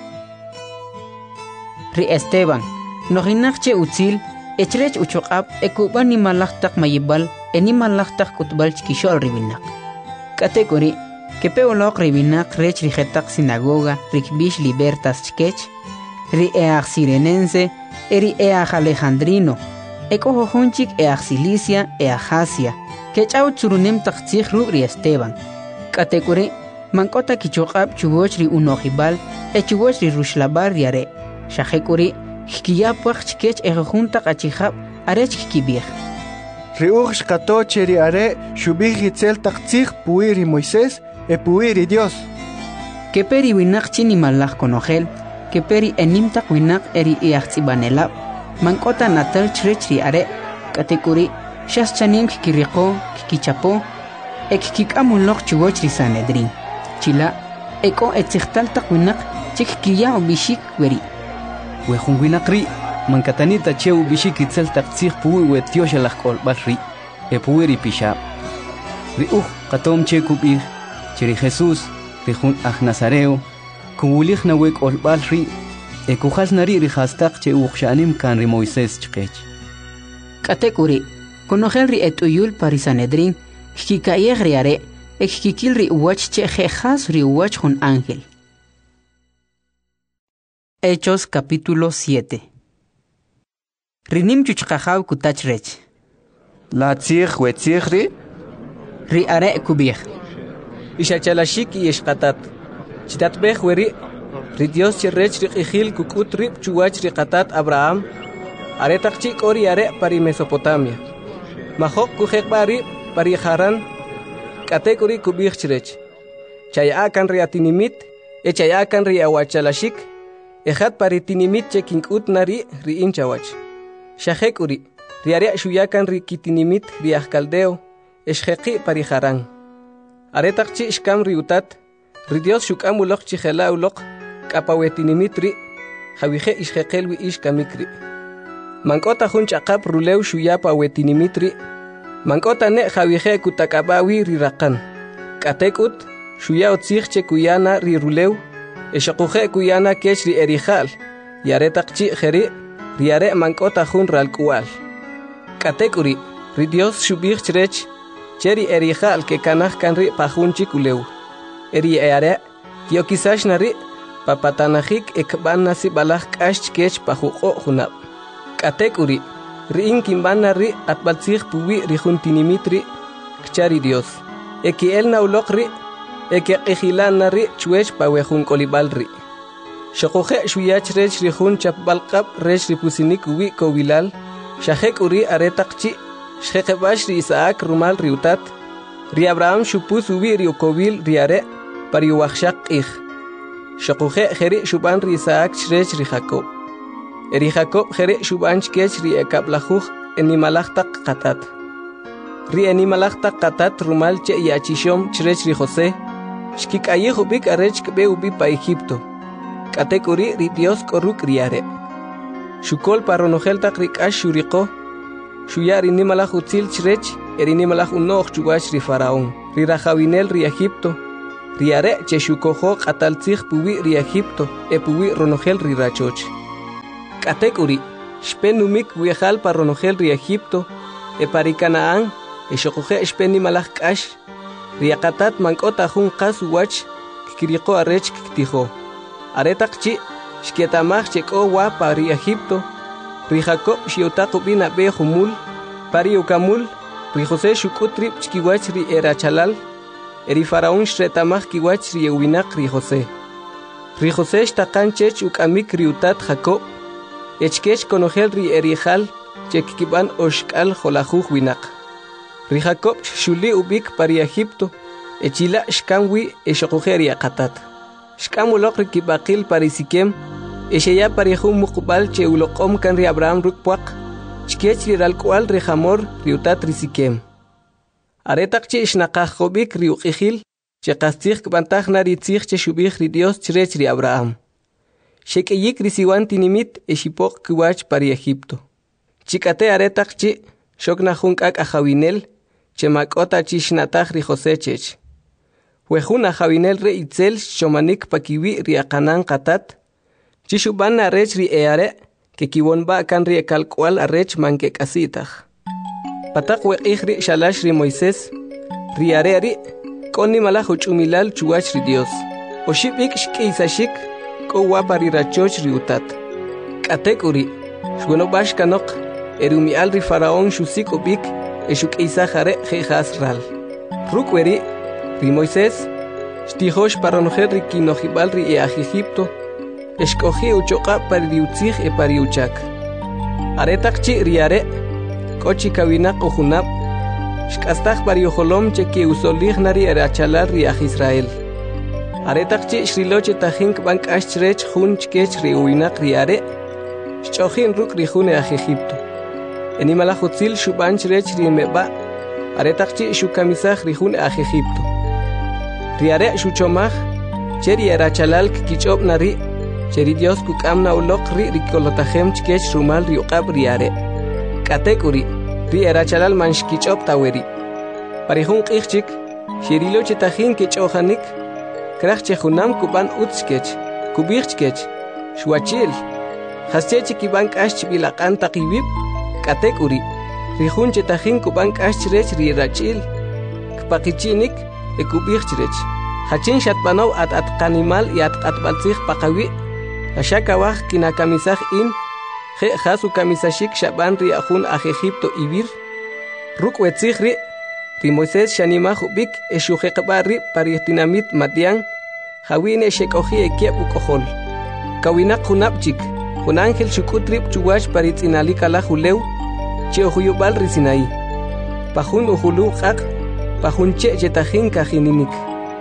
Ri Esteban. Noginachche utzil. Echrech uchuqab ekuban ni malachtak mayibal. Eni malachtak kutbal chkishol ribinak. Katekuri. Kepeolok ribinak rech rijetak sinagoga. Rikbish libertas chkech. Ri each sirenense. Eri each alejandrino. Eko hohunchik each Cilicia each Asia. Kechau tsurunem taktzig ru ri Esteban. Katekuri. Mankota kichuqab chugoch ri unojibal. E chugoch ri rushlabar riare. Shahekuri. Hkiyapwach chkech ejojuntak achihab. Arech hkibich. Riuj shkato cheri are. Shubig hitzel taktzig puiri Moisés. E puiri Dios. Keperi winak chini malach conogel. Keperi enimtak winak eri iachzibanelab. Mankota natal chrechri are. Katekuri. Shas chanim kikiriko. Kikichapo. Ek kikamulok chugoch ri Sanedrin. Chila. Eko etzigtaltak winak. Chik kiya bishik weri. Wejun winak ri. Mankatanita cheu bishik itzel taktzig puwi we tioshalach kolbal ri. E puwi pishab. Ri uj katom che kubig. Cheri Jesús. Rijun aj Nazareo. Kubulich na wek olbal ri. E kujas nari ri hastak che uxanim kan ri Moisés chkech. Katekuri. Conogel ri etuyul pari Sanedrin. Kikayeg ri are. Ekikil ri uwach che jejas ri uwach jun ángel. Hechos capítulo siete. Rinim chuchqajaw kutach rech. La tzig wetzig ri. Ri are kubich. Ishachalashik y ishqatat. Chitatbej weri. Ri Dios chirrech ri qijil kukut rib chuwach ri qatat Abraham. Aretachchik ori are pari Mesopotamia. Mahok kujek bari pari Haran. Katekuri kubich chirech. Chayakan ri atinimit. E chayakan ri awachalashik. Ejat pari tinimit che kinkut nari ri inchawach. Shahekuri. Ri are shuyakan ri kitinimit ri ajkaldeo. Eshjeqi pari Haran. Aretachchi ishkam ri utat. Ri Dios shukam ulok chijela ulok. Kapawetinimit ri. Javije ishjeqel wi ishkamikri. Mankota jun chaqap ruleu shuyapa wetinimit ri. Mankota ne javije kutakabawi ri raqan. Katekut. Shuya otzig che kuyana ri ruleu. Eshakuje kuyana kech ri erijal. Yaretachchi jeri. Riare mankota jun ralkual. Katekuri. Ri Dios shubig chrech. Cheri erijal que kanaj kanri pajunchi kuleu. Eri eare. Tio kisash nari. Papatanajik ekban nasi balaj kash kech pajuko junab. Katekuri. Ri inkinban nari atbalzig puwi ri juntinimitri. Kchari Dios. Eki el naulok ri. Eke ejilan nari chuech pawejun kolibal ri. Shokuje shuyach rech ri jun chapbalqab rech ri pusinik uwi kobilal. Shahek uri aretakchi. Shjekebash ri Isaac rumal riutat. Ri Abraham shupus uwi ri ukobil riare. Pari uwachshak ij. Shokuje jeri shuban ri Isaac shrech ri Jacob. Eri Jacob jeri shuban chkech ri ekablajuj enimalachtak qatat. Ri enimalachtak qatat rumal che yachishom shrech ri José. Shkik ayih ubik arech kbe ubi pa Egipto. Katekuri ri Dios koruk riare. Shukol paronojeltak rik ash shuriko. Shuyar inimalach utzil chrech, eri inimalach unoch chugash ri Faraón. ri rajawinel ri Egipto, ri are che shukojo qataltzij puwi ri Egipto, e puwi ronogel ri rachoch. Katekuri, shpenumik wiejal pa ronogel ri Egipto, e pari Canaán, e shokoje shpeni malaj kash, ri akatat mankota jun qas wach, kikiriqo arech kiktijo. Aretak chi, shkietamaj cheko wa pari Egipto, ri Jacob shiotako bina be humul, pari ukamul, ri José shukutrip chkiwach ri erachalal, eri faraón shretamaj kiwach ri ewinak ri José. Ri José shtakan chech ukamik ri utat Jacob, echkech konogel ri erijal, chekkiban oshkal jolajuj winak. Ri Jacob shuli ubik pari Egipto, echila shkanwi eshokoje ri akatat. Shkamulok ri kibakil pari Siquem, esheya pari jun mukbal che ulokom kan ri Abraham rukpuak, chkech ri ralkual ri Hamor ri utat ri Siquem. Aretak che ishnaqajobik ri uqijil, che qastzij kbantaj nari tzij che shubij ri Dios chrech ri Abraham. Shekeyik ri siwan tinimit eshipok kiwach pari Egipto. Chikate aretak che shokna junkak ajawinel, che makota chi shnataj ri José chech. Wejun ajawinel re itzel shomanik pakiwi ri akanan qatat, chi shuban arech ri eare, que kiwonba kan ri ekalkual arech manke kasitaj. Patak weqij ri shalash ri Moisés, ri are ri, koni malaj uchumilal chuwach ri Dios. Oshibik shkiisashik, ko wapa ri rachoch ri utat. Katek uri, shgonobash kanok, erumi al ri faraón shusik ubik, eshuk isajare jejas ral. Rukweri, ri Moisés, shtijosh paronojer ri kinojibal ri eaj Egipto, eshkoji uchoqa pari ri utzij e pari uchak. Aretak chi ri are, kochi kawinak ujunab, shkastaj pari ojolom che ki usolij nari erachalar ri aj Israel. Aretak chi shriloche tajink bank ashrech jun chkech ri uinak ri are, shchojin ruk ri jun eaj Egipto. Enimala jutzil shuban chrech ri meba, aretak chi shukamisaj ri jun eaj Egipto. Ri are shuchomaj, cheri erachalal kichob nari, cheri Dios kukamna ulok ri rikolotajem chkech rumal ri uqab ri are. Katekuri, ri erachalal manshkichop taweri. Parihun qijchik, shirilo chetajin kichojanik, krach chejunam kuban utskech, kubichkech, shuachil. Haschechi kiban kash bilaqan taqibib, katekuri, rihun chetajin kuban kash rech ri rachil, kpakichinik, e kubichrech. Hachin shatbanov at at kanimal y at atbalzig pakawi, ashakawaj kinakamisaj in, je jasu kamisashik shaban ri ajun aj Egipto ibir, ruk wetzig ri, ri Moisés shanimaj ubik eshujeqba ri paritinamit matian, jawine shekoji ekiep ukohol. Kawinak junapchik, jun ángel shukutrip chuwash paritzinalik ala julew, che ojuyubal ri Sinaí. Pajun ujulu qaq, pajun che chetajin kajininik.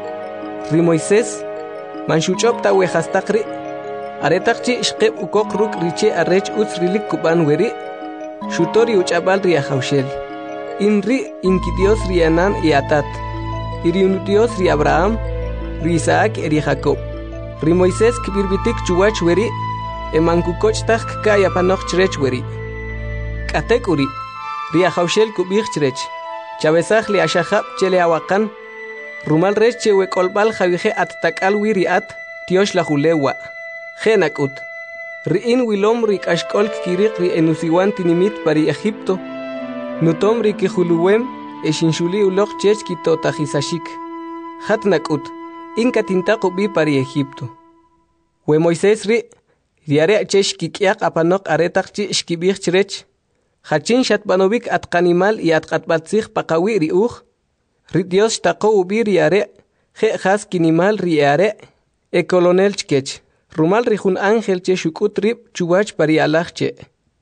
Ri Moisés, manshuchop ta wejastakri, aretak chi shqeb ukok ruk riche arrech utz rilik kuban weri, shutori uchabal ri ajaushel. Inri inki Dios ri Anan y Atat, iri un Dios ri Abraham, ri Isaac y ri Jacob. Ri Moisés kibirbitik chuwach weri, emankukoch tak kaya panoch chrech weri. Katekuri, ri ajaushel kubich chrech, chavesaj li ashahab chele awakan, rumal rech che wekolbal javije at takal wiri at, tiosh la julewa. Genakut. Riin wilom rik ashkol kirik ri enusiwan tinimit pari Egipto. Nutom ri kijuluwem eshinshuli ulok chech kitotajisashik. Hatnakut. Inka tintako bi pari Egipto. We Moisés ri, riare chech kikiak apanok aretak chi shkibich chrech. Hachin shatbanovik at kanimal y at katbatzig pakawi ri uj. Ri Dios tako ubi riare, je has kinimal riare, e colonel chkech. Rumal rijun ángel che shukutrip chuwach pari alajche.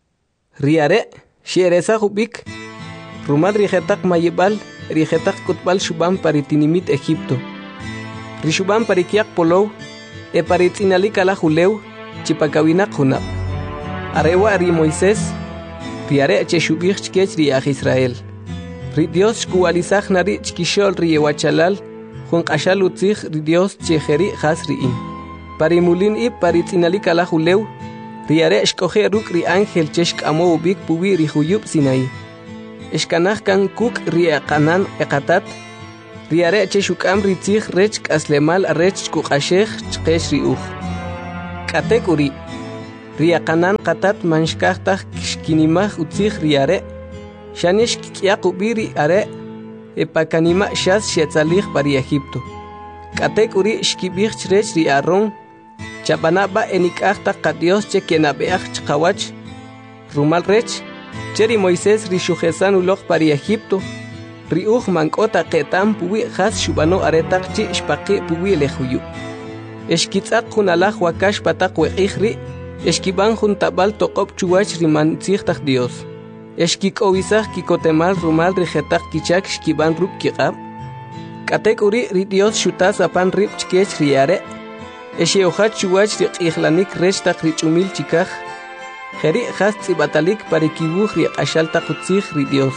Riare, shiereza hubik. Rumal rijetak mayibal, rijetak kutbal shuban pari tinimit Egipto. Rishuban pari kiak polow, e pari tzinalik ala julew, chipakawinak junab. Arewa ri Moisés, riare che shubich chkech ri aj Israel. Ri Dios shkualizaj nari chkishol ri ewachalal, jun qashal utzij ri Dios chejeri has riin. Pari mulin i pari tzinalik ala julew, riare shkoje ruk ri ángel cheshk amo ubik puwi ri huyub Sinaí. Eshkanaj kan kuk ri aqanan eqatat, riare che shukam ritzig rech kaslemal arech kuqashej chqesh riuj k'atek uri riaqanan qatat manshkajtaj kishkinimaj utzij riare shanesh k'yaq ubiri are epakanima shas shetzalij pari Egipto k'atek uri shkibij chrech ri Aarón chabanaba enik'ajtaj qadios che kenabeaj chqawach rumal rech cheri Moisés rishujesan uloj pari Egipto riuj mank'ota qetam puwi jas shubano aretaq chi shpaqi puwi lejuyu eshkitzaq junalaj wakash pataq weqij ri eshkiban juntabal toqob chuwach rimantzijtaj Dios eshkik'owisaj kikotemal rumal rijetaq kichak shkiban ruk kiqab k'atek uri ri Dios xutas apan rib chkech riare esheojach chuwach riq'ijlanik rech taq rich'umil chikaj jeri jas tz'ibatalik parikibuj riq'axaltaq utzij ri Dios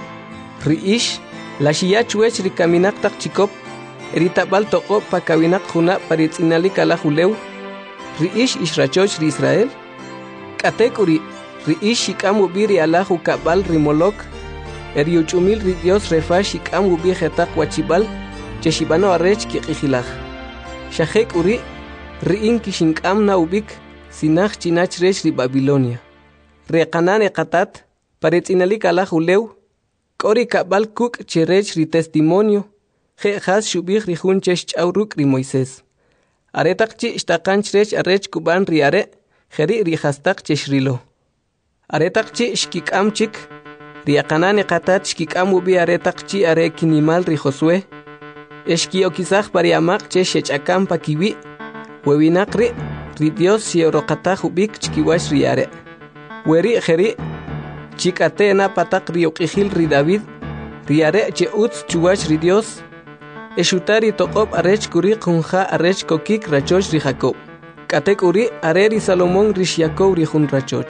ri'ix laxiyach wech rikaminaq taq chikop eritabal toqob pakawinak juna paritz'inalik alaj ulew ri'ix ixrachoch ri Israel k'atek uri ri'ix xik'am ubi ri alaj ukab'al ri Molok eriuch'umil ri Dios refa xik'am ubi jetaq wachib'al che xib'ano arech kiq'ijilaj xajek uri ri'in kixink'am na ubik sinaj chinach rech ri Babilonia reqanan eqatat paritz'inalik alaj ulew k'ori kab'al kuk' cherech ri testimonio je' jas xub'ij ri jun che xch'aw ruk' ri Moisés aretaq chi xtaqan chrech arech kub'an ri are' jeri' ri jastaq che xrilo aretaq chi xkik'am chik ri aqanan eqatat xkik'am ubi aretaq chi are kinimal ri Josué exki'okisaj pari amaq che xech'akam pakiwi' wewinaq ri' ri Dios xe'oroqataj ubik chkiwach ri are' weri' jeri' chik'atena pataq ri uq'ijil ri David ri are' che utz chuwach ri Dios exuta ri toqob arech kuri qunja arech kokik rachoch ri Jacob k'atek uri are ri Salomón ri xyakow ri jun rachoch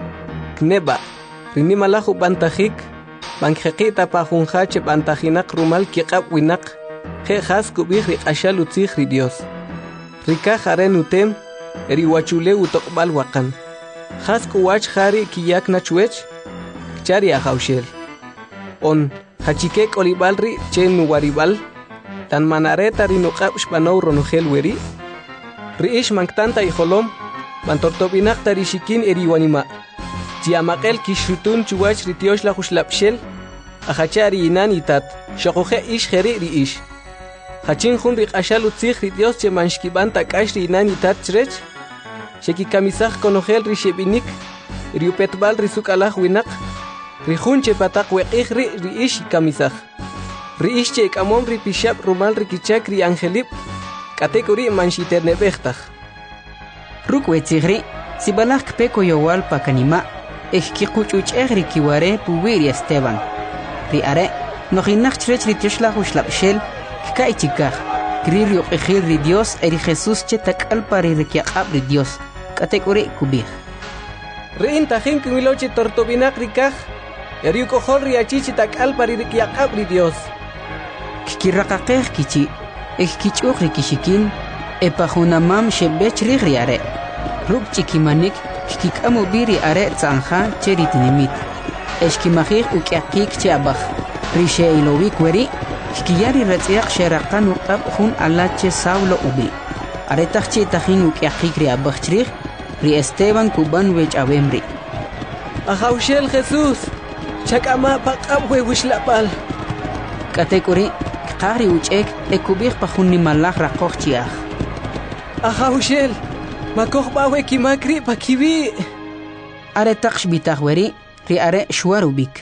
kneba ri nimalaj ub'antajik b'anjeqita pa junja che b'antajinaq rumal kiq'ab' winaq je' jas kub'ij ri q'axal utzij ri Dios rikaj are nutem eri wachulew utoqb'al waqan jas k'uwach jari kiyak nachwech chari ajawxel on hachike k'olib'al ri che nuwarib'al tan manareta ri nuq'ab' xb'anow ronojel weri ri'ix manktanta ijolom b'antortob'inaq ta ri xikin eri wanima chiamaq'el kixrutun chuwach ri tiox laj uxlab'xel ajacha ri inan itat xoqoje ix jeri ri'ix jachin jun ri q'axal utzij ri Dios che manxkib'an tak'ax ri inan itat chrech xekikamisaj konojel ri xeb'inik ri upetb'al ri suk'alaj winaq ri jun che pataq weq'ij ri ri'ix ikamisaj ri'ix che ek'amom ri pixab' rumal ri kichak ri angelib' k'atek uri manxiterneb'ejtaj ruk' wetzij ri sib'alaj kpe koyowal pa kanima' ejkiquch'uch'ej ri kiware puwi ri Esteban ri are' nojinaj chrech ri tiox laj uxlab'xel k'ay chikaj kri ri uq'ijil ri Dios eri Jesús che tak'al pari ri kiaq'ab' ri Dios k'atek uri kub'ij ri'in tajin kinwilow che tortob'inaq ri kaj eri uk'ojol ri achi che tak'al pari ri kiaq'ab' ri Dios kikiraqaqej kichi ejkich'uj ri kixikin epa junamam xeb'ech rij ri are' ruk' ch'ikimanik kikik'am ubi ri are' tz'anja che ri tinimit exkimajij uk'yaqik che ab'aj ri xe'ilowik weri kikiya ri ratz'yaq xeraqan uq'ab' jun ala che Saulo ubi aretaq chi tajin uk'yaqik ri ab'aj chrij ri Esteban kub'an wech'awem ri ajawxel Jesús chak'ama paq'ab' we wixlab'al k'atek uri kqaj ri uch'ek ekub'ij pa jun nimalaj raqoj chi'aj ajawxel makojb'a we kimak ri pakiwi' aretaq xb'itaj weri ri are' xuar ubik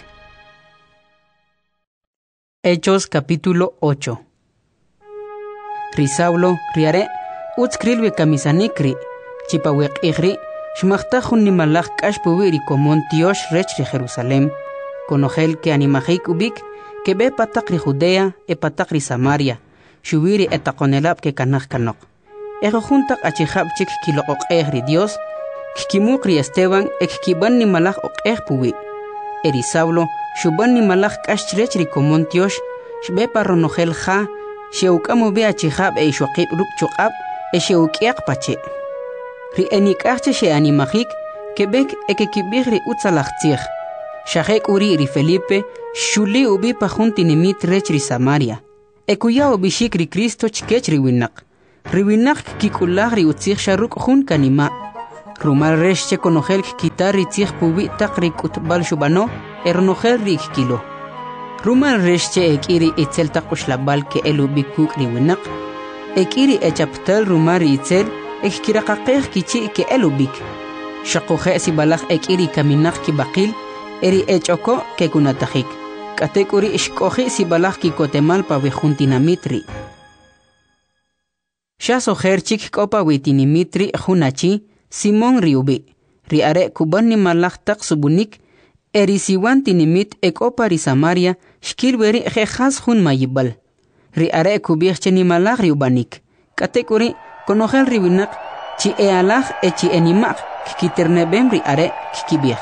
Hechos capítulo ocho. Ri Saulo ri are' utz kril we kamisanik ri chipa weq'ij ri xmajtaj jun nimalaj k'ax puwi ri komon tiox rech ri Jerusalem konojel ke animajik ubik ke be pataq ri Judea e pataq ri Samaria xuwi ri etaqonelab' ke kanaj kanoq ejo juntaq achijab' chik kiloq'oq'ej ri Dios kkimuq ri Esteban e kkiban nimalaj oq'ej puwi eri Saulo xuban nimalaj k'ax chrech ri komon tiox xbe pa ronojel ja xeuk'am ubi achijab' e ixoqib' ruk' chuq'ab' e xeuk'yaq pache ri enik'aj che xe'animajik keb'ek e kekib'ij ri utzalaj tzij xajek uri ri Felipe xuli ubi pa jun tinimit rech ri Samaria Ekuya obishik ri Cristo chkech riwinak. Riwinak kikulah ri utzich sharuk hun kanima. Rumal resh che konogel kitar ri tzich pubi tak ri kutbal shubano ernogel ri kilo. Rumal resh che ekiri itzel takushlabal ke elu bikuk riwinak. Ekiri echaptal rumar itzel ekkirakaqeh kichi ke elu bik. Shakoje sibalach ekiri kaminak ki bakil eri echoko ke kunatajik. Katekuri ishkoji sibalach ki kotemal pa wejuntinamitri. Shaso herchik kopa witinimitri hunachi Simon riubi. Riare kubani malach tak subunik eri siwan tinimit ekopa ri Samaria shkilweri jehas hun mayibal. Riare kubich cheni malach riubanik. Katekuri konogel riwinak chi ealach e chi enimak kikiternebem riare kikibich.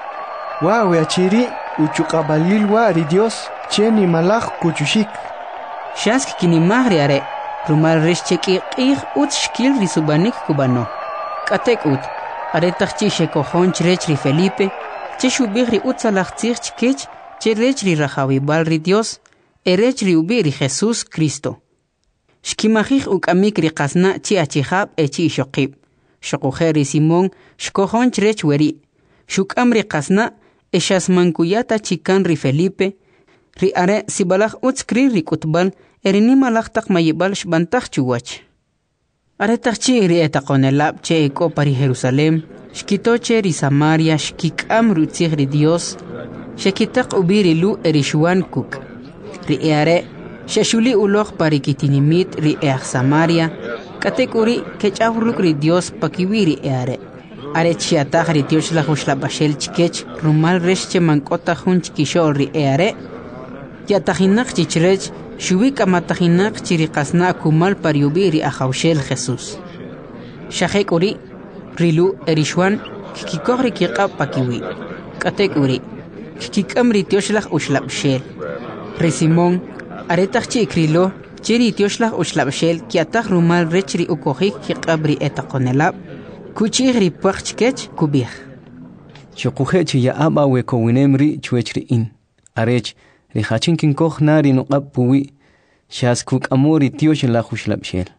Wow, achiri uchukabalil wa ri Dios cheni malach kuchushik. Shask kinimach riare rumal rishcheki qih ut shkil risubanik kubano. Katek ut are tachi shekohon chrech ri Felipe che shubich ri ut salach tzich chkech che rech ri rajawi bal ri Dios erech ri ubi ri Jesus Cristo. Shkimachich ukamik ri qasna chi achihab e chi shokib. Shokujer ri Simon shkohon chrech weri. Shukam ri qasna eshas mankuyata chikan ri Felipe ri are sibalach ut skri ri kutbal erini malach tak mayibal shbantach chuwach. Are tachi ri etakonelab che eko pari Jerusalem shkitoche ri Samaria shkikam rutzich ri Dios shekitak ubiri lu erishuan kuk. Ri eare sheshuli uloch pari kitinimit ri each Samaria katekuri kechawruk ri Dios pakiwiri eare. Are chiatach ri Dios la bashel chikech rumal reshche mankota hun chikishol ri eare yatajinak chichrech shubik amatajinak chiriqasna kumal pariubiri ajawshel Jesús. Shahek uri rilu erishwan kikikogri kiqab pakiwi. Katek uri kikikam ri Dioshlach ushlabshel. Ri Simón aretach chi ikrilo chiri Dioshlach ushlabshel kiatach rumal rechri ukojik kiqabri etakonelab kuchigri pachkech kubih. Shokuhechi ya aba we kowinemri chuechri in. Arech ri hachinkin koch nari no qapuwi shas kuk amori Dios la khuslabshel.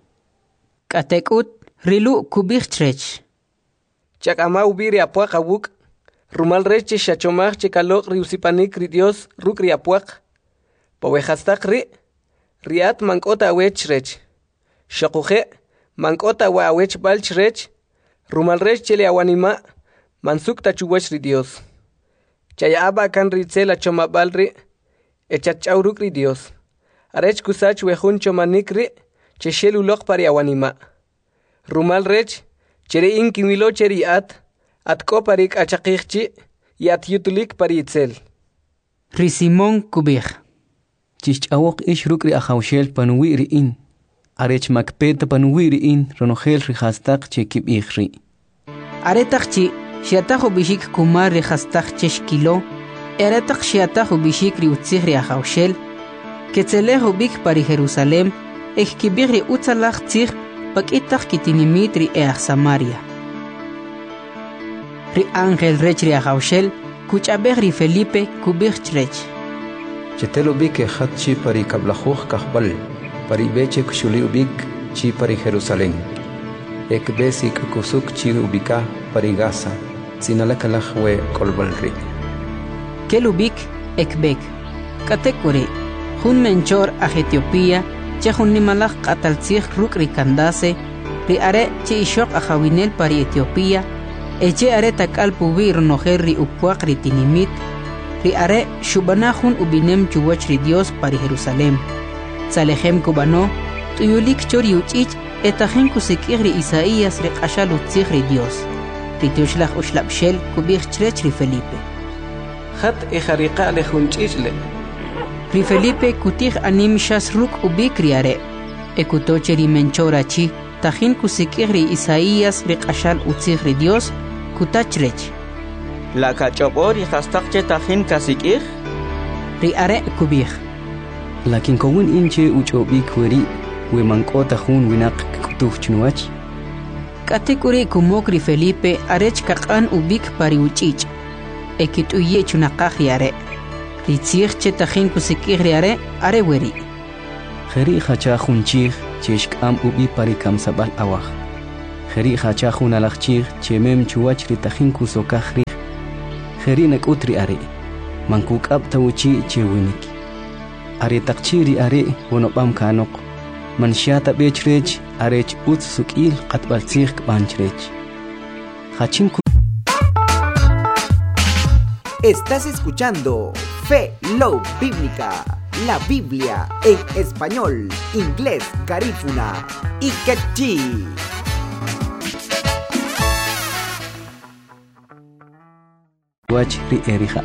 Katekut rilu kubih trech. Chakama ubiri apuak awuk rumal reche shachomach chekalok riusipanik ri Dios ruk ri apuak. Powehastak ri riat mankota awech rech. Shakuje mankota wa awech balch rech rumal rech chele awanima mansuk tachuwech ri Dios. Chayaba kan ri tsela chomabal ri echachawruk ri Dios. Arech kusach wejun chomanik ri cheshelu lok pari awanima. Rumal rech chere inkiwilo cheri at at ko parik achaqihchi yat yutulik pari itzel. Ri Simón kubih. Chichawok ish rukri ajawshel panuwi ri in. Arech makpeta panuwi ri in ronogel ri hastak chekib ikhri. Aretach chi shiatajo bishik kumar ri hastak cheshkilo. Eretach shiatajo bishik ri utzich ri ajawshel. Ketzelejo bik pari Jerusalem ekibir ri utzalach tzich pakitach kitinimit ri each Samaria. Ri Ángel rech ri ajawshel kuchabeh ri Felipe kubich trech. Chetelo bik echat chi pari kablajuj kahbal pari beche kushuli ubik chi pari Jerusalén. Ekbesi kusuk chi ubika pari Gaza sinalakalaj we kolbal ri. Kelubik ekbek katekuri Jun menchor a Etiopía, che jun nimalach qataltzich ruk ri kandase, ri are che ishok a jawinel pari Etiopía, e che are takal pubi ronojer ri upuak ri tinimit, ri are shubana jun ubinem chuwach ri Dios pari Jerusalem. Tzalejem kubano, tuyulik chor yuchich, etajen kusekir ri Isaías ri qashal utzich ri Dios, ri tioshlach ushlabshel kubich chrech ri Felipe. Hat e jariqa le junchichle. Ri Felipe kutih anim shas ruk ubik riare. Ekutoche ri menchora chi, tajin kusikir ri Isaías ri qashal utzich ri Dios, kutachrech. La kachopor y hastakche tajin kasikir? Ri are kubih. Lakin kowin inche uchobik weri, we mankota hun winak kutuh chunuach. Katekuri kumok ri Felipe arech kakan ubik pari uchich. Ekit uye chunakah riare. Ritzich che tajin kusikir riare are weri. Kheri hacha khunchig cheshkam ubi parikam sabal awah. Kheri hacha khunalachchig chemem chuwach ritajin kusokahri. Kheri nak utri are. Mankuk ab tawuchi chewinik. Are takchiri are wonopam kanok. Manshata bechrech arech utsukil qatbaltzig banchrech. Hachinku. Estás escuchando Fe Love Bíblica, la Biblia en español, inglés, garífuna y quechí. Wach ri erija